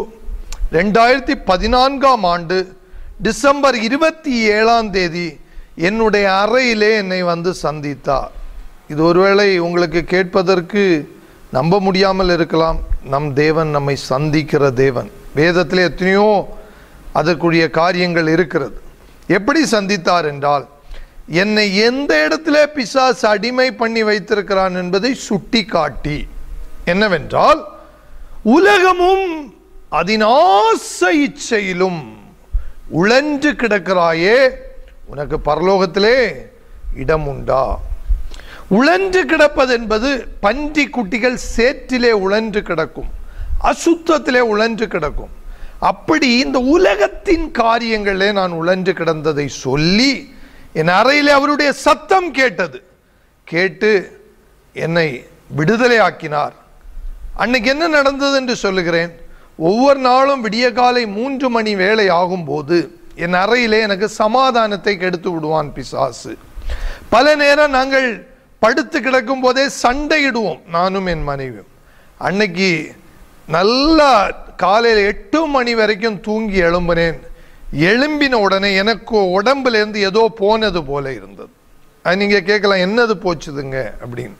2014ஆம் ஆண்டு டிசம்பர் 27ஆம் தேதி என்னுடைய அறையிலே என்னை வந்து சந்தித்தார். இது ஒருவேளை உங்களுக்கு கேட்பதற்கு நம்ப முடியாமல் இருக்கலாம். நம் தேவன் நம்மை சந்திக்கிற தேவன். வேதத்தில் எத்தனையோ அதற்குரிய காரியங்கள் இருக்கிறது. எப்படி சந்தித்தார் என்றால், என்னை எந்த இடத்துல பிசாசு அடிமை பண்ணி வைத்திருக்கிறான் என்பதை சுட்டி காட்டி, என்னவென்றால், உலகமும் அதன் ஆசை இச்சையிலும் உழன்று கிடக்கிறாயே, உனக்கு பரலோகத்திலே இடம் உண்டா? உழன்று கிடப்பது என்பது பன்றி குட்டிகள் சேற்றிலே உழன்று கிடக்கும், அசுத்தத்திலே உழன்று கிடக்கும். அப்படி இந்த உலகத்தின் காரியங்களே நான் உழன்று கிடந்ததை சொல்லி என் அறையிலே அவருடைய சத்தம் கேட்டது. கேட்டு என்னை விடுதலை ஆக்கினார். அன்னைக்கு என்ன நடந்தது என்று சொல்லுகிறேன். ஒவ்வொரு நாளும் விடிய காலை 3 மணி வேளை ஆகும்போது என் அறையிலே எனக்கு சமாதானத்தை கெடுத்து விடுவான் பிசாசு. பல நேரம் நாங்கள் படுத்து கிடக்கும் போதே சண்டையிடுவோம், நானும் என் மனைவியும். அன்னைக்கு நல்லா காலையில் 8 மணி வரைக்கும் தூங்கி எழும்பினேன். எழும்பின உடனே எனக்கு உடம்புலேருந்து ஏதோ போனது போல இருந்தது. அது நீங்க கேட்கலாம், என்னது போச்சுதுங்க அப்படின்னு.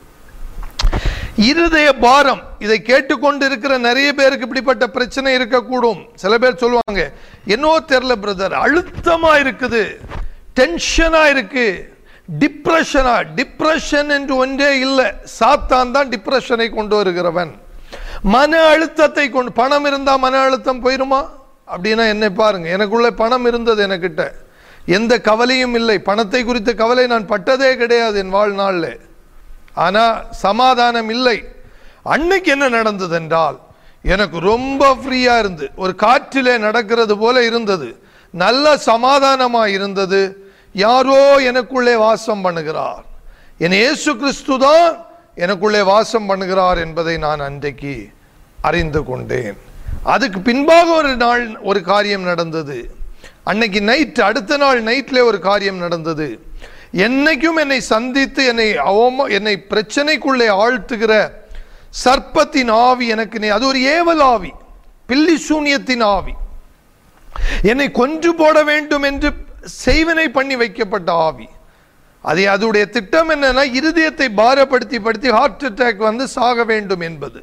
இருதய பாரம். இதை கேட்டுக்கொண்டு இருக்கிற நிறைய பேருக்கு இப்படிப்பட்ட பிரச்சனை இருக்கக்கூடும். சில பேர் சொல்லுவாங்க, என்னோ தெரியல பிரதர், அழுத்தமா இருக்குது, டென்ஷனா இருக்கு, டிப்ரெஷனா. டிப்ரெஷன் என்று ஒன்றே இல்லை. சாத்தான் தான் டிப்ரெஷனை கொண்டு வருகிறவன். மன அழுத்தத்தை கொண்டு. பணம் இருந்தா மன அழுத்தம் போயிருமா அப்படின்னா என்னை பாருங்க, எனக்குள்ள பணம் இருந்தது, எனக்கிட்ட எந்த கவலையும் இல்லை. பணத்தை குறித்த கவலை நான் பட்டதே கிடையாது என் வாழ்நாளில். ஆனா சமாதானம் இல்லை. அன்னைக்கு என்ன நடந்தது என்றால், எனக்கு ரொம்ப ஃப்ரீயா இருந்து ஒரு காற்றிலே நடக்கிறது போல இருந்தது. நல்ல சமாதானமா இருந்தது. யாரோ எனக்குள்ளே வாசம் பண்ணுகிறார். என் இயேசு கிறிஸ்து தான் எனக்குள்ளே வாசம் பண்ணுகிறார் என்பதை நான் அன்றைக்கு அறிந்து கொண்டேன். அதுக்கு பின்பாக ஒரு காரியம் நடந்தது. அன்னைக்கு நைட், அடுத்த நாள் நைட்ல ஒரு காரியம் நடந்தது. என்னைக்கும் என்னை சந்தித்து என்னை பிரச்சனைக்குள்ளே ஆழ்த்துகிற சர்ப்பத்தின் ஆவி எனக்கு, அது ஒரு ஏவல் ஆவி, பில்லி சூனியத்தின் ஆவி, என்னை கொன்று போட வேண்டும் என்று செய்வனை பண்ணி வைக்கப்பட்ட ஆவி. அதோடைய திட்டம் என்னன்னா, இருதயத்தை பாரப்படுத்தி ஹார்ட் அட்டாக் வந்து சாக வேண்டும் என்பது.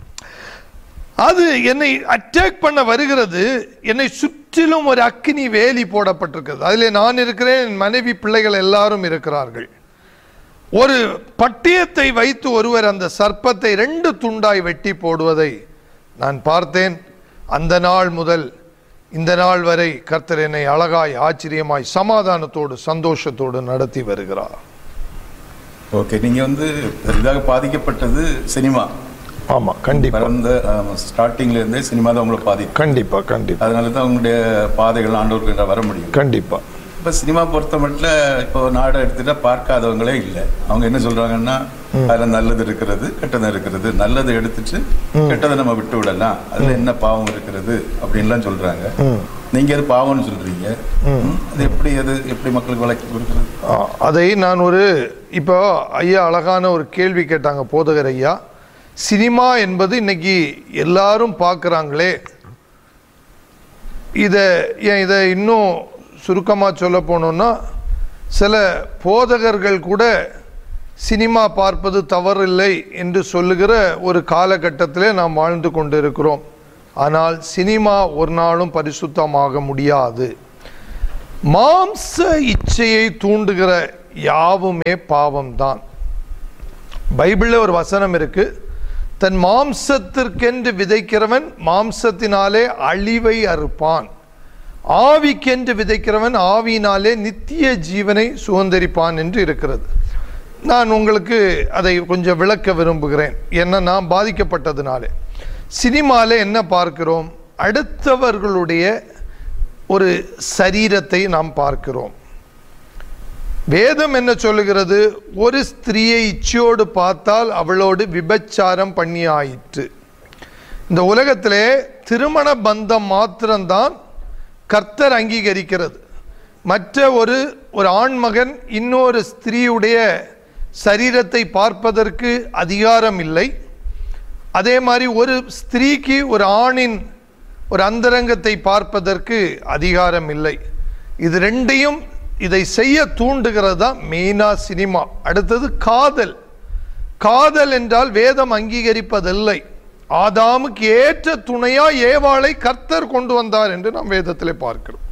அது என்னை அட்டாக் பண்ண வருகிறது. என்னை சுற்றிலும் ஒரு அக்கினி வேலி போடப்பட்டிருக்கிறது. அதில் நான் இருக்கிறேன், என் மனைவி, பிள்ளைகள் எல்லாரும் இருக்கிறார்கள். ஒரு பட்டயத்தை வைத்து ஒருவர் அந்த சர்ப்பத்தை 2 துண்டாய் வெட்டி போடுவதை நான் பார்த்தேன். அந்த நாள் முதல் இந்த நாள் வரை கர்த்தர் என்னை அழகாய், ஆச்சரியமாய், சமாதானத்தோடு, சந்தோஷத்தோடு நடத்தி வருகிறார். ஓகே, நீங்க வந்து இதாக பாதிக்கப்பட்டது சினிமா. ஆமா, கண்டிப்பா. ஸ்டார்டிங்ல இருந்தே சினிமா தான் உங்களை பாதிக்கும். கண்டிப்பா கண்டிப்பா. அதனால தான் உங்களுடைய பாதைகள் ஆண்டவருக்கு வர முடியும். கண்டிப்பா. இப்போ சினிமா பொறுத்த மட்டும் இப்போ நாடகம் எடுத்துட்டா பார்க்காதவங்களே இல்லை. அவங்க என்ன சொல்றாங்கன்னா, அதில் நல்லது இருக்கிறது, கெட்டது இருக்கிறது. நல்லதை எடுத்துட்டு கெட்டதை நம்ம விட்டு விடலாம், அதுல என்ன பாவம் இருக்கிறது அப்படின்லாம் சொல்றாங்க. நீங்க அது பாவம்னு சொல்றீங்க. அது எப்படி மக்களுக்கு விளக்கி கொடுக்குறது? அதை நான் இப்போ ஐயா அழகான ஒரு கேள்வி கேட்டாங்க போதகர் ஐயா. சினிமா என்பது இன்னைக்கு எல்லாரும் பார்க்குறாங்களே, இதை இன்னும் சுருக்கமாக சொல்ல போனோம்னா, சில போதகர்கள் கூட சினிமா பார்ப்பது தவறில்லை என்று சொல்லுகிற ஒரு காலகட்டத்திலே நாம் வாழ்ந்து கொண்டிருக்கிறோம். ஆனால் சினிமா ஒரு நாளும் பரிசுத்தமாக முடியாது. மாம்ச இச்சையை தூண்டுகிற யாவுமே பாவம்தான். பைபிளில் ஒரு வசனம் இருக்கு, தன் மாம்சத்திற்கென்று விதைக்கிறவன் மாம்சத்தினாலே அழிவை அறுப்பான், ஆவிக்கென்று விதைக்கிறவன் ஆவியினாலே நித்திய ஜீவனை சுதந்தரிப்பான் என்று இருக்கிறது. நான் உங்களுக்கு அதை கொஞ்சம் விளக்க விரும்புகிறேன். ஏன்னா நான் பாதிக்கப்பட்டதுனாலே. சினிமாவில் என்ன பார்க்கிறோம்? அடுத்தவர்களுடைய ஒரு சரீரத்தை நாம் பார்க்கிறோம். வேதம் என்ன சொல்லுகிறது? ஒரு ஸ்திரீயை இச்சையோடு பார்த்தால் அவளோடு விபச்சாரம் பண்ணி ஆயிற்று. இந்த உலகத்திலே திருமண பந்தம் மாத்திரம்தான் கர்த்தர் அங்கீகரிக்கிறது. மற்ற ஒரு ஆண்மகன் இன்னொரு ஸ்திரீயுடைய சரீரத்தை பார்ப்பதற்கு அதிகாரம் இல்லை. அதே மாதிரி ஒரு ஸ்திரீக்கு ஒரு ஆணின் ஒரு அந்தரங்கத்தை பார்ப்பதற்கு அதிகாரம் இல்லை. இது ரெண்டையும் இதை செய்ய தூண்டுகிறது தான் மெயினா சினிமா. அடுத்தது காதல். காதல் என்றால் வேதம் அங்கீகரிப்பதில்லை. ஆதாமுக்கு ஏற்ற துணையா ஏவாளை கர்த்தர் கொண்டு வந்தார் என்று நாம் வேதத்திலே பார்க்கிறோம்.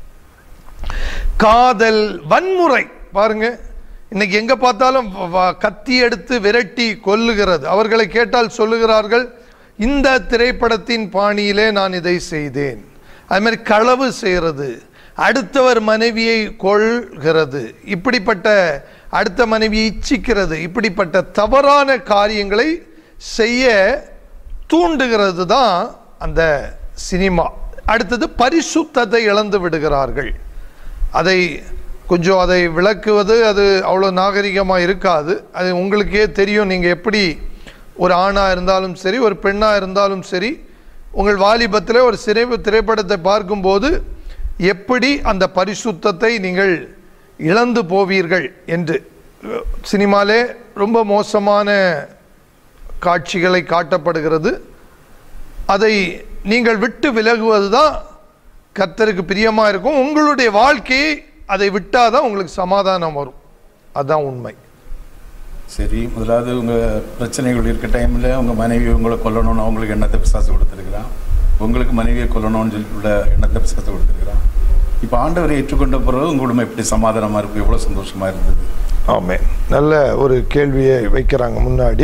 காதல், வன்முறை பாருங்க, இன்னைக்கு எங்க பார்த்தாலும் கத்தி எடுத்து விரட்டி கொல்லுகிறது. அவர்களை கேட்டால் சொல்லுகிறார்கள், இந்த திரைப்படத்தின் பாணியிலே நான் இதை செய்தேன். அது மாதிரி களவு செய்கிறது, அடுத்தவர் மனைவியை கொள்கிறது, இப்படிப்பட்ட அடுத்த மனைவியை இச்சிக்கிறது, இப்படிப்பட்ட தவறான காரியங்களை செய்ய தூண்டுகிறது தான் அந்த சினிமா. அடுத்தது பரிசுத்தத்தை இழந்து விடுகிறார்கள். அதை விளக்குவது அது அவ்வளோ நாகரிகமாக இருக்காது. அது உங்களுக்கே தெரியும். நீங்கள் எப்படி ஒரு ஆணாக இருந்தாலும் சரி, ஒரு பெண்ணாக இருந்தாலும் சரி, உங்கள் வாலிபத்தில் ஒரு திரைப்படத்தை பார்க்கும்போது எப்படி அந்த பரிசுத்தத்தை நீங்கள் இழந்து போவீர்கள் என்று. சினிமாலே ரொம்ப மோசமான காட்சிகளை காட்டப்படுகிறது. அதை நீங்கள் விட்டு விலகுவது தான் கர்த்தருக்கு பிரியமாக இருக்கும். உங்களுடைய வாழ்க்கையை அதை விட்டாதான் உங்களுக்கு சமாதானம் வரும். அதுதான் உண்மை. சரி, முதலாவது உங்கள் பிரச்சனைகள் இருக்க டைமில் உங்கள் மனைவி உங்களை கொல்லணும்னு அவங்களுக்கு எண்ணத்தை பிசாசு கொடுத்துருக்கிறான். உங்களுக்கு மனைவியை கொல்லணும்னு சொல்லி எண்ணத்தை பிசாசு கொடுத்துருக்கிறான். இப்போ ஆண்டவரை ஏற்றுக்கொண்ட பிறகு உங்களுமே எப்படி சமாதானமாக இருக்கும், எவ்வளோ சந்தோஷமாக இருந்தது? ஆமென். நல்ல ஒரு கேள்வியை வைக்கிறாங்க முன்னாடி.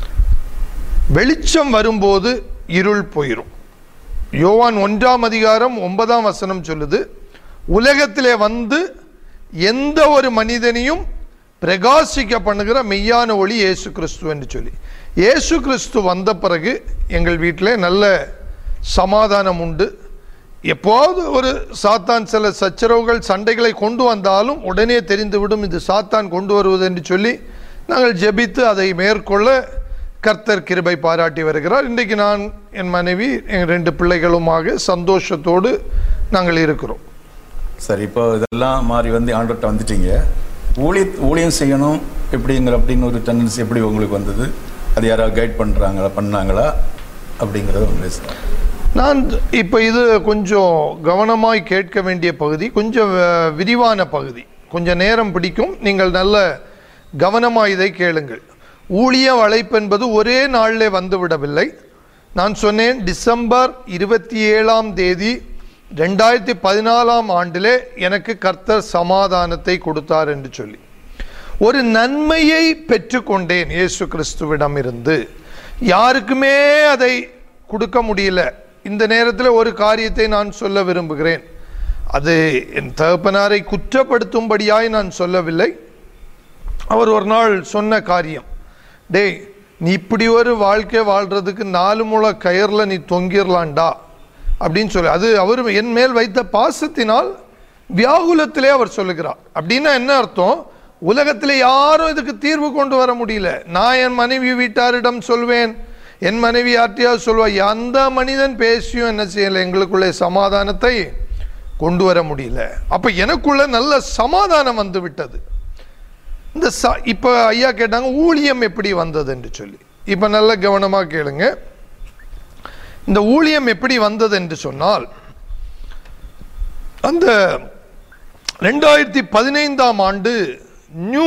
வெளிச்சம் வரும்போது இருள் போயிடும். யோவான் 1:9 சொல்லுது, உலகத்திலே வந்து எந்த ஒரு மனிதனையும் பிரகாசிக்க பண்ணுகிற மெய்யான ஒளி இயேசு கிறிஸ்து என்று சொல்லி. இயேசு கிறிஸ்து வந்த பிறகு எங்கள் வீட்டில் நல்ல சமாதானம் உண்டு. எப்போது ஒரு சாத்தான் சில சச்சரவுகள் சண்டைகளை கொண்டு வந்தாலும் உடனே தெரிந்துவிடும் இது சாத்தான் கொண்டு வருவது என்று சொல்லி நாங்கள் ஜெபித்து அதை மேற்கொள்ள கர்த்தர் கிருபை பாராட்டி வருகிறார். இன்றைக்கு நான், என் மனைவி, என் 2 பிள்ளைகளுமாக சந்தோஷத்தோடு நாங்கள் இருக்கிறோம். சரி, இப்போ இதெல்லாம் மாறி வந்து ஆண்டவர்கிட்ட வந்துட்டீங்க. ஊழியம் செய்யணும் அப்படின்னு ஒரு டெண்டன்சி எப்படி உங்களுக்கு வந்தது? அது யாராவது கைட் பண்ணாங்களா அப்படிங்கிறத உங்களுக்கு. நான் இப்போ இது கொஞ்சம் கவனமாய் கேட்க வேண்டிய பகுதி, கொஞ்சம் விரிவான பகுதி, கொஞ்சம் நேரம் பிடிக்கும். நீங்கள் நல்ல கவனமாக இதை கேளுங்கள். ஊழிய அழைப்பு என்பது ஒரே நாளில் வந்துவிடவில்லை. நான் சொன்னேன், டிசம்பர் 27 2014 எனக்கு கர்த்தர் சமாதானத்தை கொடுத்தார் என்று சொல்லி ஒரு நன்மையை பெற்றுக்கொண்டேன் இயேசு கிறிஸ்துவிடம் இருந்து. யாருக்குமே அதை கொடுக்க முடியல. இந்த நேரத்தில் ஒரு காரியத்தை நான் சொல்ல விரும்புகிறேன். அது என் தகப்பனாரை குற்றப்படுத்தும்படியாய் நான் சொல்லவில்லை. அவர் ஒரு நாள் சொன்ன காரியம், டேய், நீ இப்படி ஒரு வாழ்க்கை வாழ்றதுக்கு 4 முழ கயிறில் நீ தொங்கிடலாண்டா அப்படின்னு சொல்லி, அது அவர் என் மேல் வைத்த பாசத்தினால் வியாகுலத்திலே அவர் சொல்லுகிறார். அப்படின்னா என்ன அர்த்தம்? உலகத்தில் யாரும் இதுக்கு தீர்வு கொண்டு வர முடியல. நான் என் மனைவி வீட்டாரிடம் சொல்வேன், என் மனைவி யார்ட்டையாவது சொல்வாய், அந்த மனிதன் பேசியும் என்ன செய்யலை, எங்களுக்குள்ளே சமாதானத்தை கொண்டு வர முடியல. அப்போ எனக்குள்ள நல்ல சமாதானம் வந்து விட்டது. இந்த இப்போ ஐயா கேட்டாங்க ஊழியம் எப்படி வந்தது என்று சொல்லி. இப்போ நல்ல கவனமாக கேளுங்க. இந்த ஊழியம் எப்படி வந்தது என்று சொன்னால், அந்த 2015 நியூ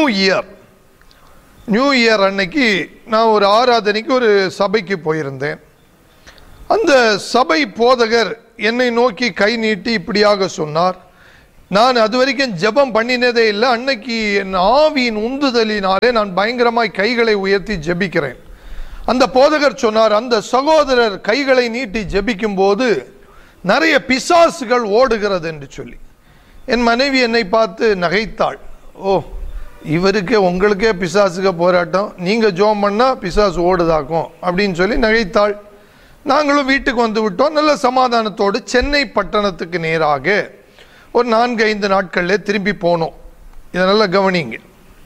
இயர் அன்னைக்கு நான் ஒரு ஆராதனைக்கு ஒரு சபைக்கு போயிருந்தேன். அந்த சபை போதகர் என்னை நோக்கி கை நீட்டி இப்படியாக சொன்னார். நான் அது வரைக்கும் ஜெபம் பண்ணினதே இல்லை. அன்னைக்கு என் ஆவியின் உந்துதலினாலே நான் பயங்கரமாய் கைகளை உயர்த்தி ஜெபிக்கிறேன். அந்த போதகர் சொன்னார், அந்த சகோதரர் கைகளை நீட்டி ஜெபிக்கும் போது நிறைய பிசாசுகள் ஓடுகிறது என்று சொல்லி. என் மனைவி என்னை பார்த்து நகைத்தாள். ஓ, இவருக்கே உங்களுக்கே பிசாசுக போராட்டம், நீங்கள் ஜோம் பண்ணால் பிசாசு ஓடுதாக்கும் அப்படின்னு சொல்லி நகைத்தாள். நாங்களும் வீட்டுக்கு வந்து விட்டோம். நல்ல சமாதானத்தோடு சென்னை பட்டணத்துக்கு நேராக ஒரு 4-5 நாட்களில் திரும்பி போனோம். இதை நல்லா கவனிங்க.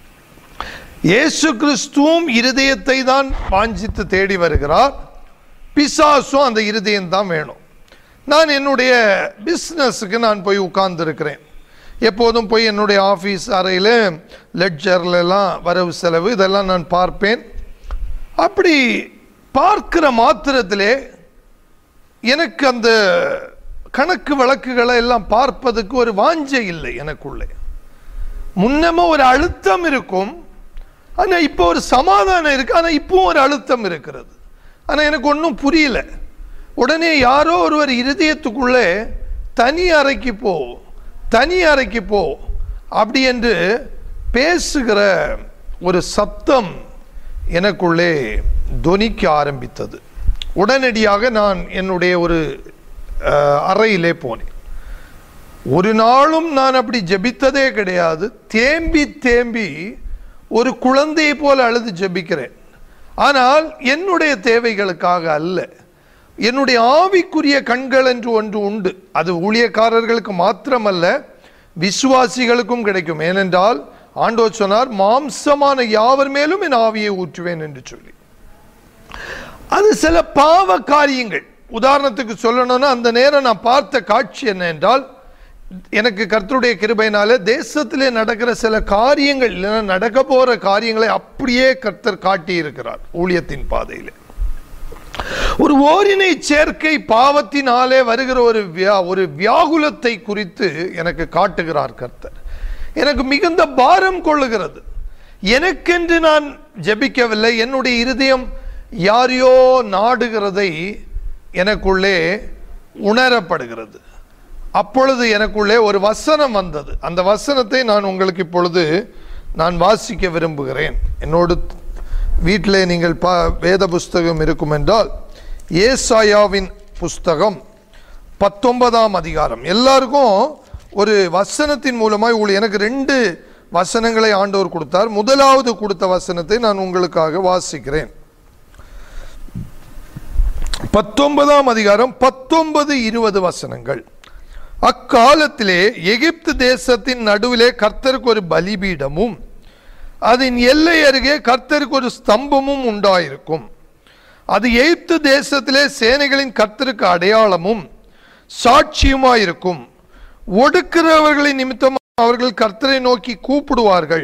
இயேசு கிறிஸ்துவும் இருதயத்தை தான் வாஞ்சித்து தேடி வருகிறார். பிசாசும் அந்த இருதயம் தான் வேணும். நான் என்னுடைய பிஸ்னஸுக்கு நான் போய் உட்கார்ந்துருக்கிறேன். எப்போதும் போய் என்னுடைய ஆஃபீஸ் அறையில் லெட்ஜர்லாம் வரவு செலவு இதெல்லாம் நான் பார்ப்பேன். அப்படி பார்க்கிற மாத்திரத்திலே எனக்கு அந்த கணக்கு வழக்குகளை எல்லாம் பார்ப்பதுக்கு ஒரு வாஞ்சை இல்லை எனக்குள்ளே. முன்னமே ஒரு அழுத்தம் இருக்கும், ஆனால் இப்போ ஒரு சமாதானம் இருக்கு. ஆனால் இப்போ ஒரு அழுத்தம் இருக்கிறது. ஆனால் எனக்கு ஒன்றும் புரியல. உடனே யாரோ ஒருவர் இருதயத்துக்குள்ளே தனி அறைக்கு போ அப்படி என்று பேசுகிற ஒரு சத்தம் எனக்குள்ளே தொனிக்க ஆரம்பித்தது. உடனடியாக நான் என்னுடைய ஒரு அறையிலே போனேன். ஒரு நாளும் நான் அப்படி ஜெபித்ததே கிடையாது. தேம்பி ஒரு குழந்தையை போல அழுது ஜெபிக்கிறேன். ஆனால் என்னுடைய தேவைகளுக்காக அல்ல, என்னுடைய ஆவிக்குரிய கண்கள் என்று ஒன்று உண்டு. அது ஊழியக்காரர்களுக்கு மாத்திரமல்ல, விசுவாசிகளுக்கும் கிடைக்கும். ஏனென்றால் ஆண்டவர் சொன்னார், மாம்சமான யாவர் மேலும் என் ஆவியை ஊற்றுவேன் என்று சொல்லி. அது சில பாவ காரியங்கள். உதாரணத்துக்கு சொல்லணும்னா, அந்த நேரம் நான் பார்த்த காட்சி என்ன என்றால், எனக்கு கர்த்தருடைய கிருபையினாலே தேசத்திலே நடக்கிற சில காரியங்கள், இல்லைன்னா நடக்க போற காரியங்களை அப்படியே கர்த்தர் காட்டி இருக்கிறார் ஊழியத்தின் பாதையில். ஒரு ஓரினை சேர்க்கை பாவத்தினாலே வருகிற ஒரு வியாகுலத்தை குறித்து எனக்கு காட்டுகிறார் கர்த்தர். எனக்கு மிகுந்த பாரம் கொள்ளுகிறது. எனக்கென்று நான் ஜெபிக்கவில்லை. என்னுடைய இருதயம் யாரையோ நாடுகிறதை எனக்குள்ளே உணரப்படுகிறது. அப்பொழுது எனக்குள்ளே ஒரு வசனம் வந்தது. அந்த வசனத்தை நான் உங்களுக்கு இப்பொழுது நான் வாசிக்க விரும்புகிறேன். என்னோடு வீட்டிலே நீங்கள் வேத புஸ்தகம் இருக்கும் என்றால், ஏசாயாவின் புஸ்தகம் 19ஆம் அதிகாரம். எல்லாருக்கும் ஒரு வசனத்தின் மூலமாய் எனக்கு 2 வசனங்களை ஆண்டவர் கொடுத்தார். முதலாவது கொடுத்த வசனத்தை நான் உங்களுக்காக வாசிக்கிறேன். 19ஆம் அதிகாரம் 19-20 வசனங்கள். அக்காலத்திலே எகிப்து தேசத்தின் நடுவிலே கர்த்தருக்கு ஒரு பலிபீடமும் அதன் எல்லை அருகே கர்த்தருக்கு ஒரு ஸ்தம்பமும் உண்டாயிருக்கும். அது எகிப்து தேசத்திலே சேனைகளின் கர்த்தருக்கு அடையாளமும் சாட்சியுமாயிருக்கும். ஒடுக்கிறவர்களின் நிமித்தம் அவர்கள் கர்த்தரை நோக்கி கூப்பிடுவார்கள்.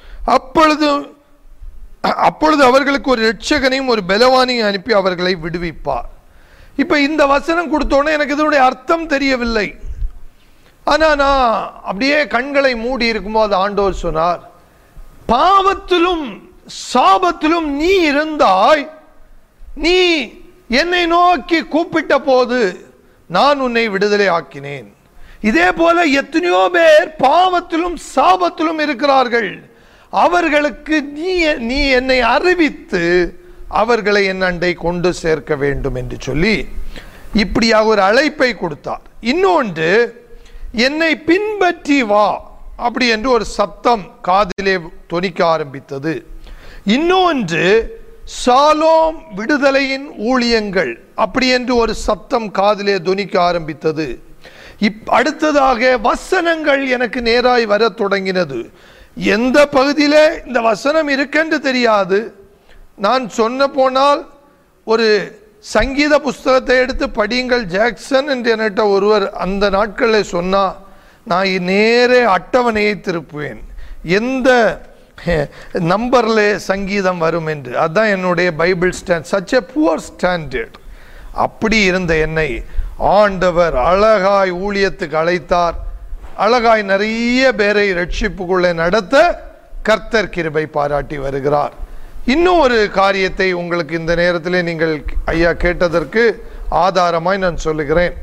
அப்பொழுது அவர்களுக்கு ஒரு இரட்சகனையும் ஒரு பலவானையும் அனுப்பி அவர்களை விடுவிப்பார். இப்ப இந்த வசனம் கொடுத்தோன்னே எனக்கு இதனுடைய அர்த்தம் தெரியவில்லை. ஆனா நான் அப்படியே கண்களை மூடி இருக்கும்போது ஆண்டவர் சொன்னார், பாவத்திலும் சாபத்திலும் நீ இருந்தாய், நீ என்னை நோக்கி கூப்பிட்ட போது நான் உன்னை விடுதலை ஆக்கினேன். இதே போல எத்தனையோ பேர் பாவத்திலும் சாபத்திலும் இருக்கிறார்கள். அவர்களுக்கு நீ என்னை அறிவித்து அவர்களை என் அண்டை கொண்டு சேர்க்க வேண்டும் என்று சொல்லி இப்படியாக ஒரு அழைப்பை கொடுத்தார். இன்னொன்று, என்னை பின்பற்றி வா அப்படி என்று ஒரு சத்தம் காதிலே தொனிக்க ஆரம்பித்தது. இன்னொன்று, சாலோம் விடுதலையின் ஊழியங்கள் அப்படி என்று ஒரு சத்தம் காதிலே தொனிக்க ஆரம்பித்தது. அடுத்ததாக வசனங்கள் எனக்கு நேராய் வர தொடங்கினது. எந்த பகுதியில இந்த வசனம் இருக்கென்று தெரியாது. நான் சொன்ன போனால் ஒரு சங்கீத புஸ்தகத்தை எடுத்து படியுங்கள் ஜாக்சன் என்று என்கிட்ட ஒருவர் அந்த நாட்களில் சொன்னா, நான் நேரே அட்டவணையை திருப்புவேன், எந்த நம்பர்ல சங்கீதம் வரும் என்று. அதுதான் என்னுடைய Bible stand. Such a poor standard. அப்படி இருந்த என்னை ஆண்டவர் அழகாய் ஊழியத்துக்கு அழைத்தார். அழகாய் நிறைய பேரை ரட்சிப்புக்குள்ளே நடத்த கர்த்தர் கிருபை பாராட்டி வருகிறார். இன்னும் ஒரு காரியத்தை உங்களுக்கு இந்த நேரத்திலே நீங்கள் ஐயா கேட்டதற்கு ஆதாரமாய் நான் சொல்லுகிறேன்.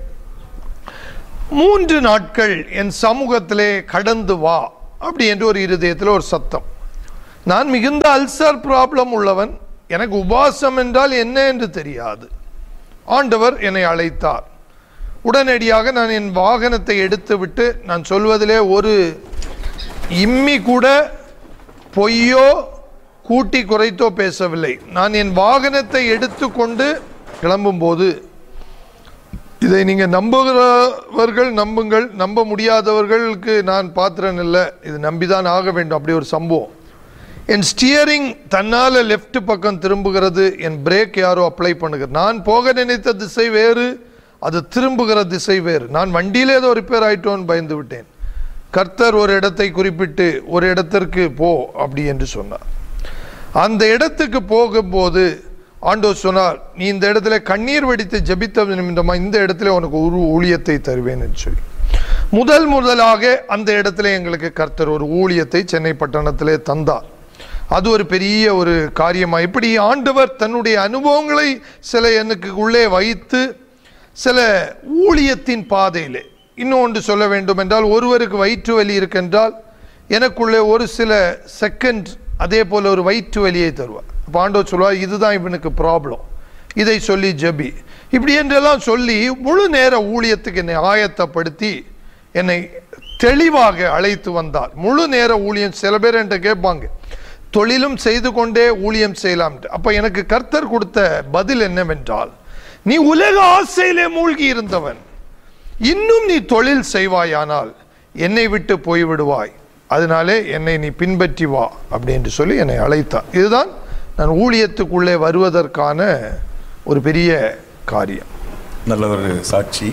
3 நாட்கள் என் சமூகத்திலே கடந்து வா அப்படி என்று ஒரு இருதயத்தில் ஒரு சத்தம். நான் மிகுந்த அல்சர் ப்ராப்ளம் உள்ளவன். எனக்கு உபவாசம் என்றால் என்ன என்று தெரியாது. ஆண்டவர் என்னை அழைத்தார். உடனடியாக நான் என் வாகனத்தை எடுத்துவிட்டு, நான் சொல்வதிலே ஒரு இம்மி கூட பொய்யோ கூட்டி குறைத்தோ பேசவில்லை. நான் என் வாகனத்தை எடுத்துக்கொண்டு கிளம்பும்போது, இதை நீங்கள் நம்புகிறவர்கள் நம்புங்கள், நம்ப முடியாதவர்களுக்கு நான் பாத்திரன் இல்லை, இது நம்பிதான் ஆக வேண்டும். அப்படி ஒரு சம்பவம். என் ஸ்டியரிங் தன்னால் லெஃப்ட் பக்கம் திரும்புகிறது, என் பிரேக் யாரோ அப்ளை பண்ணுகிறது. நான் போக நினைத்த திசை வேறு, அது திரும்புகிற திசை வேறு. நான் வண்டியிலே ஏதோ ரிப்பேர் ஆயிட்டோன்னு பயந்து விட்டேன். கர்த்தர் ஒரு இடத்தை குறிப்பிட்டு, ஒரு இடத்திற்கு போ அப்படி என்று சொன்னார். அந்த இடத்துக்கு போகும்போது ஆண்டவர் சொன்னார், நீ இந்த இடத்துல கண்ணீர் வெடித்து ஜெபித்த நிமித்தமா இந்த இடத்துல உனக்கு ஒரு ஊழியத்தை தருவேன் என்று சொல்லி முதலாக அந்த இடத்துல எங்களுக்கு கர்த்தர் ஒரு ஊழியத்தை சென்னை பட்டணத்திலே தந்தார். அது ஒரு பெரிய ஒரு காரியமா, இப்படி ஆண்டவர் தன்னுடைய அனுபவங்களை சில எனக்கு உள்ளே வைத்து சில ஊழியத்தின் பாதையிலே. இன்னொன்று சொல்ல வேண்டும் என்றால், ஒருவருக்கு வயிற்று வலி இருக்கின்றால் எனக்குள்ளே ஒரு சில செகண்ட் அதே போல் ஒரு வயிற்று வலியை தருவார். அப்போ ஆண்டவர் சொல்வார், இதுதான் இவனுக்கு ப்ராப்ளம், இதை சொல்லி ஜெபி, இப்படி என்றெல்லாம் சொல்லி முழு நேர ஊழியத்துக்கு என்னை ஆயத்தப்படுத்தி என்னை தெளிவாக அழைத்து வந்தார். முழு நேர ஊழியம். சில பேர் என்கிட்ட கேட்பாங்க, தொழிலும் செய்து கொண்டே ஊழியம் செய்யலாம். அப்போ எனக்கு கர்த்தர் கொடுத்த பதில் என்னவென்றால், நீ உலக ஆசையிலே மூழ்கி இருந்தவன், இன்னும் நீ தொழில் செய்வாயானால் என்னை விட்டு போய்விடுவாய், அதனாலே என்னை நீ பின்பற்றி வா அப்படின்னு சொல்லி என்னை அழைத்தார். இதுதான் நான் ஊழியத்துக்குள்ளே வருவதற்கான ஒரு பெரிய காரியம். நல்ல ஒரு சாட்சி.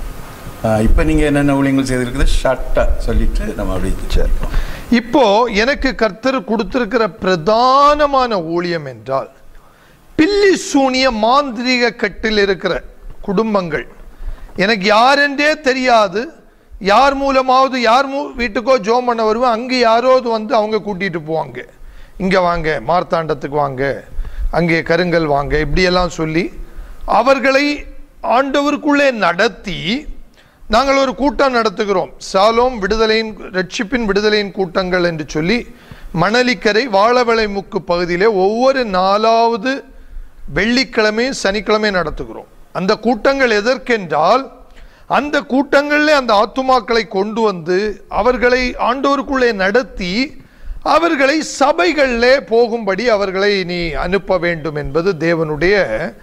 இப்போ நீங்கள் என்னென்ன ஊழியங்கள் செய்திருக்குது ஷார்ட்டாக சொல்லிட்டு நம்ம அப்படி சேர்ப்போம். இப்போ எனக்கு கர்த்தர் கொடுத்திருக்கிற பிரதானமான ஊழியம் என்றால், பில்லி சூனிய மாந்திரிக கட்டில் இருக்கிற குடும்பங்கள், எனக்கு யாரென்றே தெரியாது, யார் மூலமாவது யார் வீட்டுக்கோ ஜோம் பண்ண வருவேன், அங்கே யாராவது வந்து அவங்க கூட்டிகிட்டு போவாங்க, இங்கே வாங்க மார்த்தாண்டத்துக்கு வாங்க, அங்கே கருங்கல் வாங்க, இப்படியெல்லாம் சொல்லி அவர்களை ஆண்டவருக்குள்ளே நடத்தி நாங்கள் ஒரு கூட்டம் நடத்துகிறோம். சாலோம் விடுதலையின் ரட்சிப்பின் விடுதலையின் கூட்டங்கள் என்று சொல்லி மணலிக்கரை வாழவளை முக்கு பகுதியிலே ஒவ்வொரு 4வது வெள்ளிக்கிழமை சனிக்கிழமை நடத்துகிறோம். அந்த கூட்டங்கள் எதற்கென்றால், அந்த கூட்டங்களில் அந்த ஆத்துமாக்களை கொண்டு வந்து அவர்களை ஆண்டவருக்குள்ளே நடத்தி அவர்களை சபைகளிலே போகும்படி அவர்களை நீ அனுப்ப வேண்டும் என்பது தேவனுடைய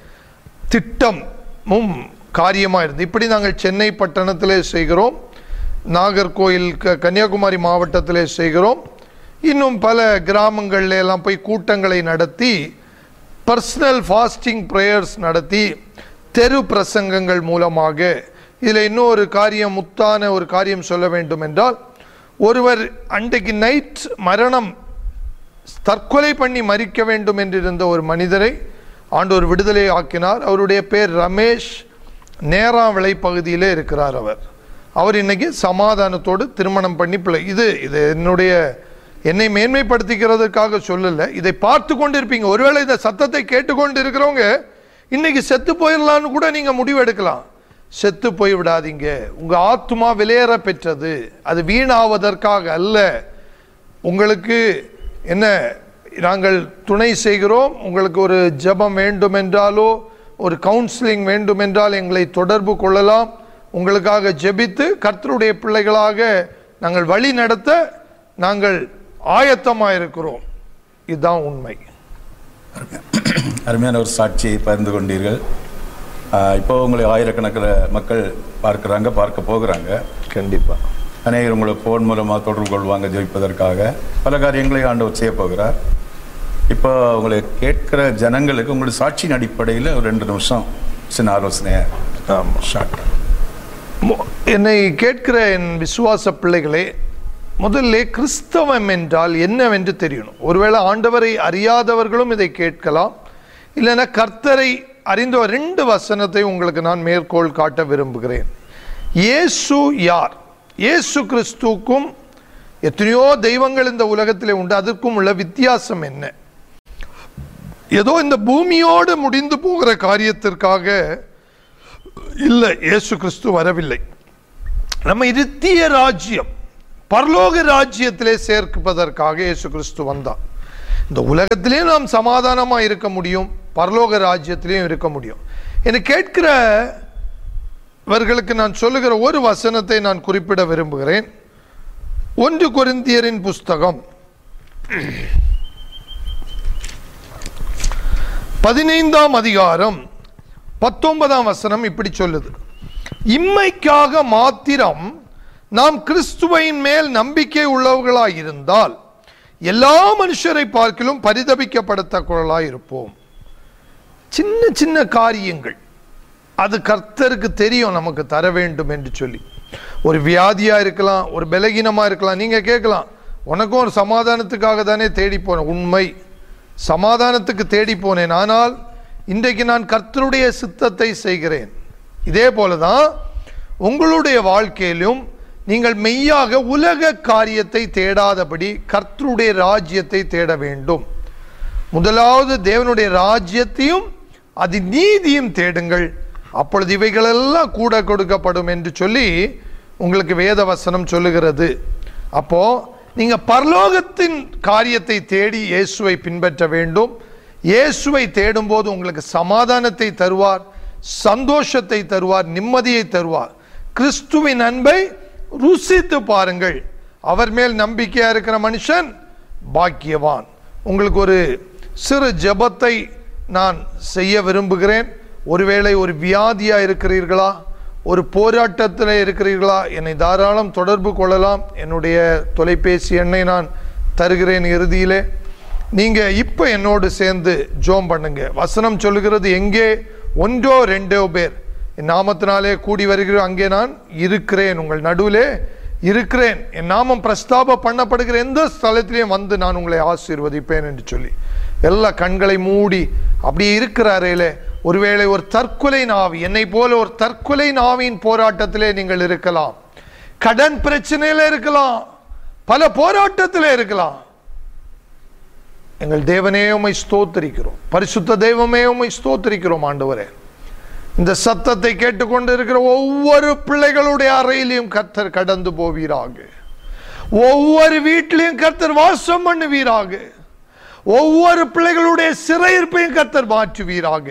திட்டமும் காரியமாக இருந்து. இப்படி நாங்கள் சென்னை பட்டணத்திலே செய்கிறோம், நாகர்கோயில் கன்னியாகுமரி மாவட்டத்திலே செய்கிறோம், இன்னும் பல கிராமங்களில் எல்லாம் போய் கூட்டங்களை நடத்தி பர்சனல் ஃபாஸ்டிங் ப்ரேயர்ஸ் நடத்தி தெரு பிரசங்கங்கள் மூலமாக. இதில் இன்னொரு காரியம், முத்தான ஒரு காரியம் சொல்ல வேண்டும் என்றால், ஒருவர் அன்றைக்கு நைட் மரணம் தற்கொலை பண்ணி மறிக்க வேண்டும் என்றிருந்த ஒரு மனிதரை ஆண்டவர் விடுதலை ஆக்கினார். அவருடைய பேர் ரமேஷ். நேராவிளை பகுதியிலே இருக்கிறார் அவர் இன்னைக்கு சமாதானத்தோடு திருமணம் பண்ணி பிள்ளை. இது என்னை மேன்மைப்படுத்திக்கிறதுக்காக சொல்லலை, இதை பார்த்து கொண்டு இருப்பீங்க. ஒருவேளை இந்த சத்தத்தை கேட்டுக்கொண்டு இருக்கிறவங்க இன்னைக்கு செத்து போயிடலான்னு கூட நீங்க முடிவு எடுக்கலாம். செத்து போய் விடாதீங்க. உங்க ஆத்துமா விலையேற பெற்றது, அது வீணாவதற்காக அல்ல. உங்களுக்கு என்ன, நாங்கள் துணை செய்கிறோம். உங்களுக்கு ஒரு ஜெபம் வேண்டும் என்றாலோ ஒரு கவுன்சிலிங் வேண்டும் என்றால் எங்களை தொடர்பு கொள்ளலாம். உங்களுக்காக ஜெபித்து கர்த்தருடைய பிள்ளைகளாக நாங்கள் வழி நடத்த நாங்கள் ஆயத்தமாக இருக்கிறோம். இதுதான் உண்மை. அருமையான ஒரு சாட்சியை பகிர்ந்து கொண்டீர்கள். இப்போ உங்களை ஆயிரக்கணக்கில் மக்கள் பார்க்குறாங்க, பார்க்க போகிறாங்க. கண்டிப்பாக அநேகர் உங்களை ஃபோன் மூலமாக தொடர்பு கொள்வாங்க ஜெபிப்பதற்காக. பல காரியங்களை ஆண்டவர் செய்ய போகிறார். இப்போ உங்களை கேட்கிற ஜனங்களுக்கு உங்களுடைய சாட்சியின் அடிப்படையில் ஒரு 2 நிமிஷம் சின்ன ஆலோசனையை ஷார்ட். என்னை கேட்கிற என் விசுவாச பிள்ளைகளே, முதல்ல கிறிஸ்தவம் என்றால் என்னவென்று தெரியணும். ஒருவேளை ஆண்டவரை அறியாதவர்களும் இதை கேட்கலாம், இல்லைன்னா கர்த்தரை அறிந்த 2 வசனத்தை உங்களுக்கு நான் மேற்கோள் காட்ட விரும்புகிறேன். இயேசு யார்? இயேசு கிறிஸ்துவுக்கும் எத்தனையோ தெய்வங்கள் இந்த உலகத்திலே உண்டு, அதற்கும் உள்ள வித்தியாசம் என்ன? ஏதோ இந்த பூமியோடு முடிந்து போகிற காரியத்திற்காக இல்லை இயேசு கிறிஸ்து வரவில்லை. நம்ம நித்திய ராஜ்யம், பரலோக ராஜ்யத்திலே சேர்ப்பதற்காக இயேசு கிறிஸ்து வந்தார். இந்த உலகத்திலேயும் நாம் சமாதானமாக இருக்க முடியும், பரலோக ராஜ்யத்திலையும் இருக்க முடியும். என்னை கேட்கிறவர்களுக்கு நான் சொல்லுகிற ஒரு வசனத்தை நான் குறிப்பிட விரும்புகிறேன். 1 கொரிந்தியரின் புஸ்தகம் 15ஆம் அதிகாரம் 19ஆம் வசனம் இப்படி சொல்லுது: இம்மைக்காக மாத்திரம் நாம் கிறிஸ்துவின் மேல் நம்பிக்கை உள்ளவர்களாயிருந்தால் எல்லா மனுஷரை பார்க்கிலும் பரிதபிக்கப்படத்தக்கவர்களாய் இருப்போம். சின்ன சின்ன காரியங்கள் அது கர்த்தருக்கு தெரியும் நமக்கு தர வேண்டும் என்று சொல்லி. ஒரு வியாதியா இருக்கலாம், ஒரு பலகீனமா இருக்கலாம். நீங்க கேட்கலாம், உனக்கும் ஒரு சமாதானத்துக்காக தானே தேடி போனேன். உண்மை, சமாதானத்துக்கு தேடி போனேன். ஆனால் இன்றைக்கு நான் கர்த்தருடைய சித்தத்தை செய்கிறேன். இதே போலதான் உங்களுடைய வாழ்க்கையிலும் நீங்கள் மெய்யாக உலக காரியத்தை தேடாதபடி கர்த்தருடைய ராஜ்யத்தை தேட வேண்டும். முதலாவது தேவனுடைய ராஜ்யத்தையும் அது நீதியும் தேடுங்கள், அப்பொழுது இவைகளெல்லாம் கூட கொடுக்கப்படும் என்று சொல்லி உங்களுக்கு வேத வசனம் சொல்லுகிறது. அப்போ நீங்க பரலோகத்தின் காரியத்தை தேடி இயேசுவை பின்பற்ற வேண்டும். இயேசுவை தேடும் போது உங்களுக்கு சமாதானத்தை தருவார், சந்தோஷத்தை தருவார், நிம்மதியை தருவார். கிறிஸ்துவின் அன்பை ருசித்து பாருங்கள். அவர் மேல் நம்பிக்கையா இருக்கிற மனுஷன் பாக்கியவான். உங்களுக்கு ஒரு சிறு ஜெபத்தை நான் செய்ய விரும்புகிறேன். ஒருவேளை ஒரு வியாதியா இருக்கிறீர்களா, ஒரு போராட்டத்தில் இருக்கிறீர்களா, என்னை தாராளம் தொடர்பு கொள்ளலாம். என்னுடைய தொலைபேசி எண்ணை நான் தருகிறேன் இறுதியிலே. நீங்க இப்ப என்னோடு சேர்ந்து ஜோம் பண்ணுங்க. வசனம் சொல்லுகிறது, எங்கே 1 2 பேர் என் நாமத்தினாலே கூடி வருகிறோம் அங்கே நான் இருக்கிறேன், உங்கள் நடுவிலே இருக்கிறேன். என் நாமம் பிரஸ்தாப பண்ணப்படுகிற எந்த ஸ்தலத்திலையும் வந்து நான் உங்களை ஆசீர்வதிப்பேன் என்று சொல்லி எல்லா கண்களை மூடி அப்படியே இருக்கிற அறையிலே ஒருவேளை ஒரு தற்கொலை நாவி, என்னை போல ஒரு தற்கொலை நாவின் போராட்டத்திலே நீங்கள் இருக்கலாம், கடன் பிரச்சனையில இருக்கலாம், பல போராட்டத்திலே இருக்கலாம். எங்கள் தேவனே உம்மை ஸ்தோத்திரிக்கிறோம், பரிசுத்த தெய்வமே உம்மை ஸ்தோத்திரிக்கிறோம் ஆண்டவரே. இந்த சத்தத்தை கேட்டுக்கொண்டு இருக்கிற ஒவ்வொரு பிள்ளைகளுடைய அறையிலையும் கர்த்தர் கடந்து போவீராக. ஒவ்வொரு வீட்டிலையும் கர்த்தர் வாசம் பண்ணுவீராக. ஒவ்வொரு பிள்ளைகளுடைய சிறையிருப்பையும் கர்த்தர் மாற்றுவீராக.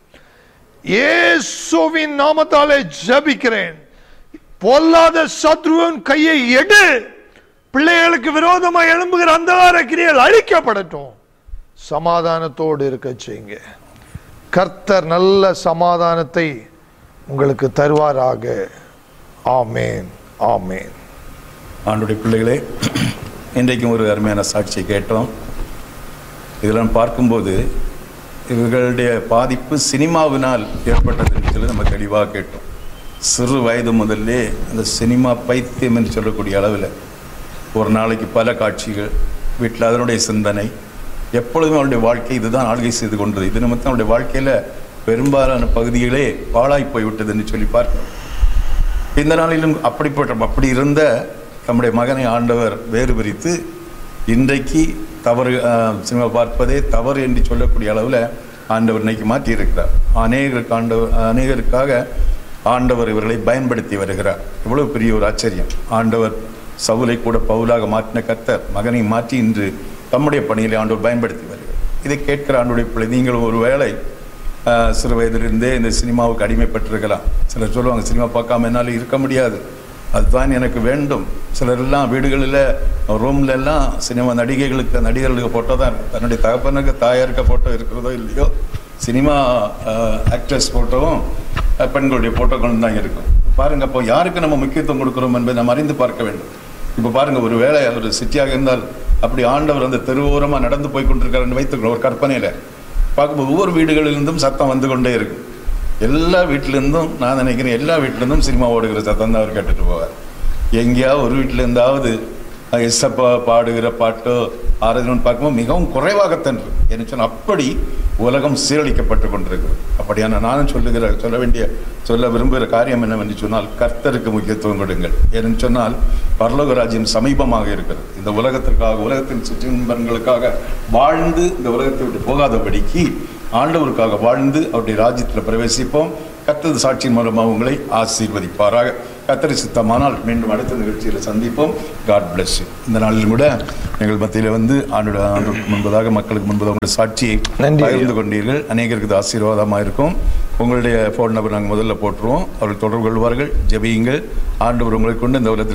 இயேசுவின் நாமத்தாலே ஜெபிக்கிறேன். பொல்லாத சத்ருவின் கையை எடு. பிள்ளைகளுக்கு விரோதமாக எழும்புகிற அந்தகார கிரியைகள் அழிக்கப்படட்டும். சமாதானத்தோடு இருக்க செய்யுங்க. கர்த்தர் நல்ல சமாதானத்தை உங்களுக்கு தருவாராக. ஆமேன், ஆமேன். ஆண்டவருடைய பிள்ளைகளே, இன்றைக்கும் ஒரு அருமையான சாட்சியை கேட்டோம். இதெல்லாம் பார்க்கும்போது இவர்களுடைய பாதிப்பு சினிமாவினால் ஏற்பட்டதுன்னு சொல்லி நம்ம தெளிவாக கேட்டோம். சிறு வயது முதல்லே அந்த சினிமா பைத்தியம் என்று சொல்லக்கூடிய அளவில் ஒரு நாளைக்கு பல காட்சிகள், வீட்டில் அதனுடைய சிந்தனை, எப்பொழுதுமே அவருடைய வாழ்க்கை இதுதான் ஆள்கை செய்து கொண்டது. இது நிமித்தம் அவருடைய வாழ்க்கையில் பெரும்பாலான பகுதிகளே பாழாய் போய்விட்டது என்று சொல்லி பார்க்கிறோம். இந்த நாளிலும் அப்படி இருந்த நம்முடைய மகனை ஆண்டவர் வேறு பிரித்து இன்றைக்கு தவறு, சினிமா பார்ப்பதே தவறு என்று சொல்லக்கூடிய அளவில் ஆண்டவர் இன்னைக்கு மாற்றியிருக்கிறார். அநேகருக்காக ஆண்டவர் இவர்களை பயன்படுத்தி வருகிறார். இவ்வளவு பெரிய ஒரு ஆச்சரியம். ஆண்டவர் சவுலை கூட பவுலாக மாற்றின கர்த்தர் மகனை மாற்றி இன்று தம்முடைய பணியில் ஆண்டவர் பயன்படுத்தி வருகிறார். இதை கேட்கிற ஆண்டவருடைய பிள்ளை, நீங்களும் ஒரு வேளை சிறு வயதிலிருந்தே இந்த சினிமாவுக்கு அடிமைப்பட்டிருக்கலாம். சிலர் சொல்லுவாங்க, சினிமா பார்க்காம என்னால் இருக்க முடியாது, அதுதான் எனக்கு வேண்டும். சிலரெல்லாம் வீடுகளில் ரூம்ல எல்லாம் சினிமா நடிகர்களுக்கு ஃபோட்டோ தான் இருக்கும். தன்னுடைய தகப்பனுக்கு தாயாருக்கு ஃபோட்டோ இருக்கிறதோ இல்லையோ, சினிமா ஆக்ட்ரஸ் ஃபோட்டோவும் பெண்களுடைய ஃபோட்டோக்களும் தான் இருக்கும். பாருங்கள், அப்போ யாருக்கு நம்ம முக்கியத்துவம் கொடுக்குறோம் என்பதை நம்ம அறிந்து பார்க்க வேண்டும். இப்போ பாருங்கள், ஒரு வேளை ஒரு சிட்டியாக இருந்தால் அப்படி ஆண்டவர் அந்த தெருவோரமாக நடந்து போய் கொண்டிருக்காருன்னு வைத்துக்கணும். ஒரு கற்பனையில் பார்க்கும்போது ஒவ்வொரு வீடுகளிலிருந்தும் சத்தம் வந்து கொண்டே இருக்கும். எல்லா வீட்டிலேருந்தும், நான் நினைக்கிறேன் எல்லா வீட்டிலேருந்தும் சினிமா ஓடுகிற சத்தம் தான் அவர் கேட்டுட்டு போவார். எங்கேயாவது ஒரு வீட்டில் இருந்தாவது எஸ்ஸப்பா பாடுகிற பாட்டோ ஆராதனை பார்க்கும்போது மிகவும் குறைவாகத்தான் இருக்கு. என்ன சொன்னால் அப்படி உலகம் சீரழிக்கப்பட்டு கொண்டிருக்கிறது. அப்படியான நானும் சொல்ல விரும்புகிற காரியம் என்னவென்று சொன்னால், கர்த்தருக்கு முக்கியத்துவம் கொடுங்கள். ஏன்னு சொன்னால் பரலோக ராஜ்யம் சமீபமாக இருக்கிறது. இந்த உலகத்திற்காக, உலகத்தின் சிற்றின்பங்களுக்காக வாழ்ந்து இந்த உலகத்தை விட்டு போகாதபடிக்கு ஆண்டவருக்காக வாழ்ந்து அவருடைய ராஜ்யத்தில் பிரவேசிப்போம். கர்த்தர் சாட்சியின் மூலமாக உங்களை ஆசீர்வதிப்பாராக. கர்த்தர் சித்தமானால் மீண்டும் அடுத்த நிகழ்ச்சியில் சந்திப்போம். God bless you. இந்த நாளிலும் கூட எங்கள் மத்தியில் வந்து ஆண்டுக்கு முன்பதாக மக்களுக்கு முன்பதாக உங்களுடைய சாட்சியை பகிர்ந்து கொண்டீர்கள். அநேகருக்கு இது ஆசீர்வாதமாக இருக்கும். உங்களுடைய ஃபோன் நம்பர் நாங்கள் முதல்ல போட்டுருவோம். அவர்கள் தொடர்பு கொள்வார்கள். ஜெபியுங்கள். ஆண்டவர் உங்களை கொண்டு இந்த உலகத்தில்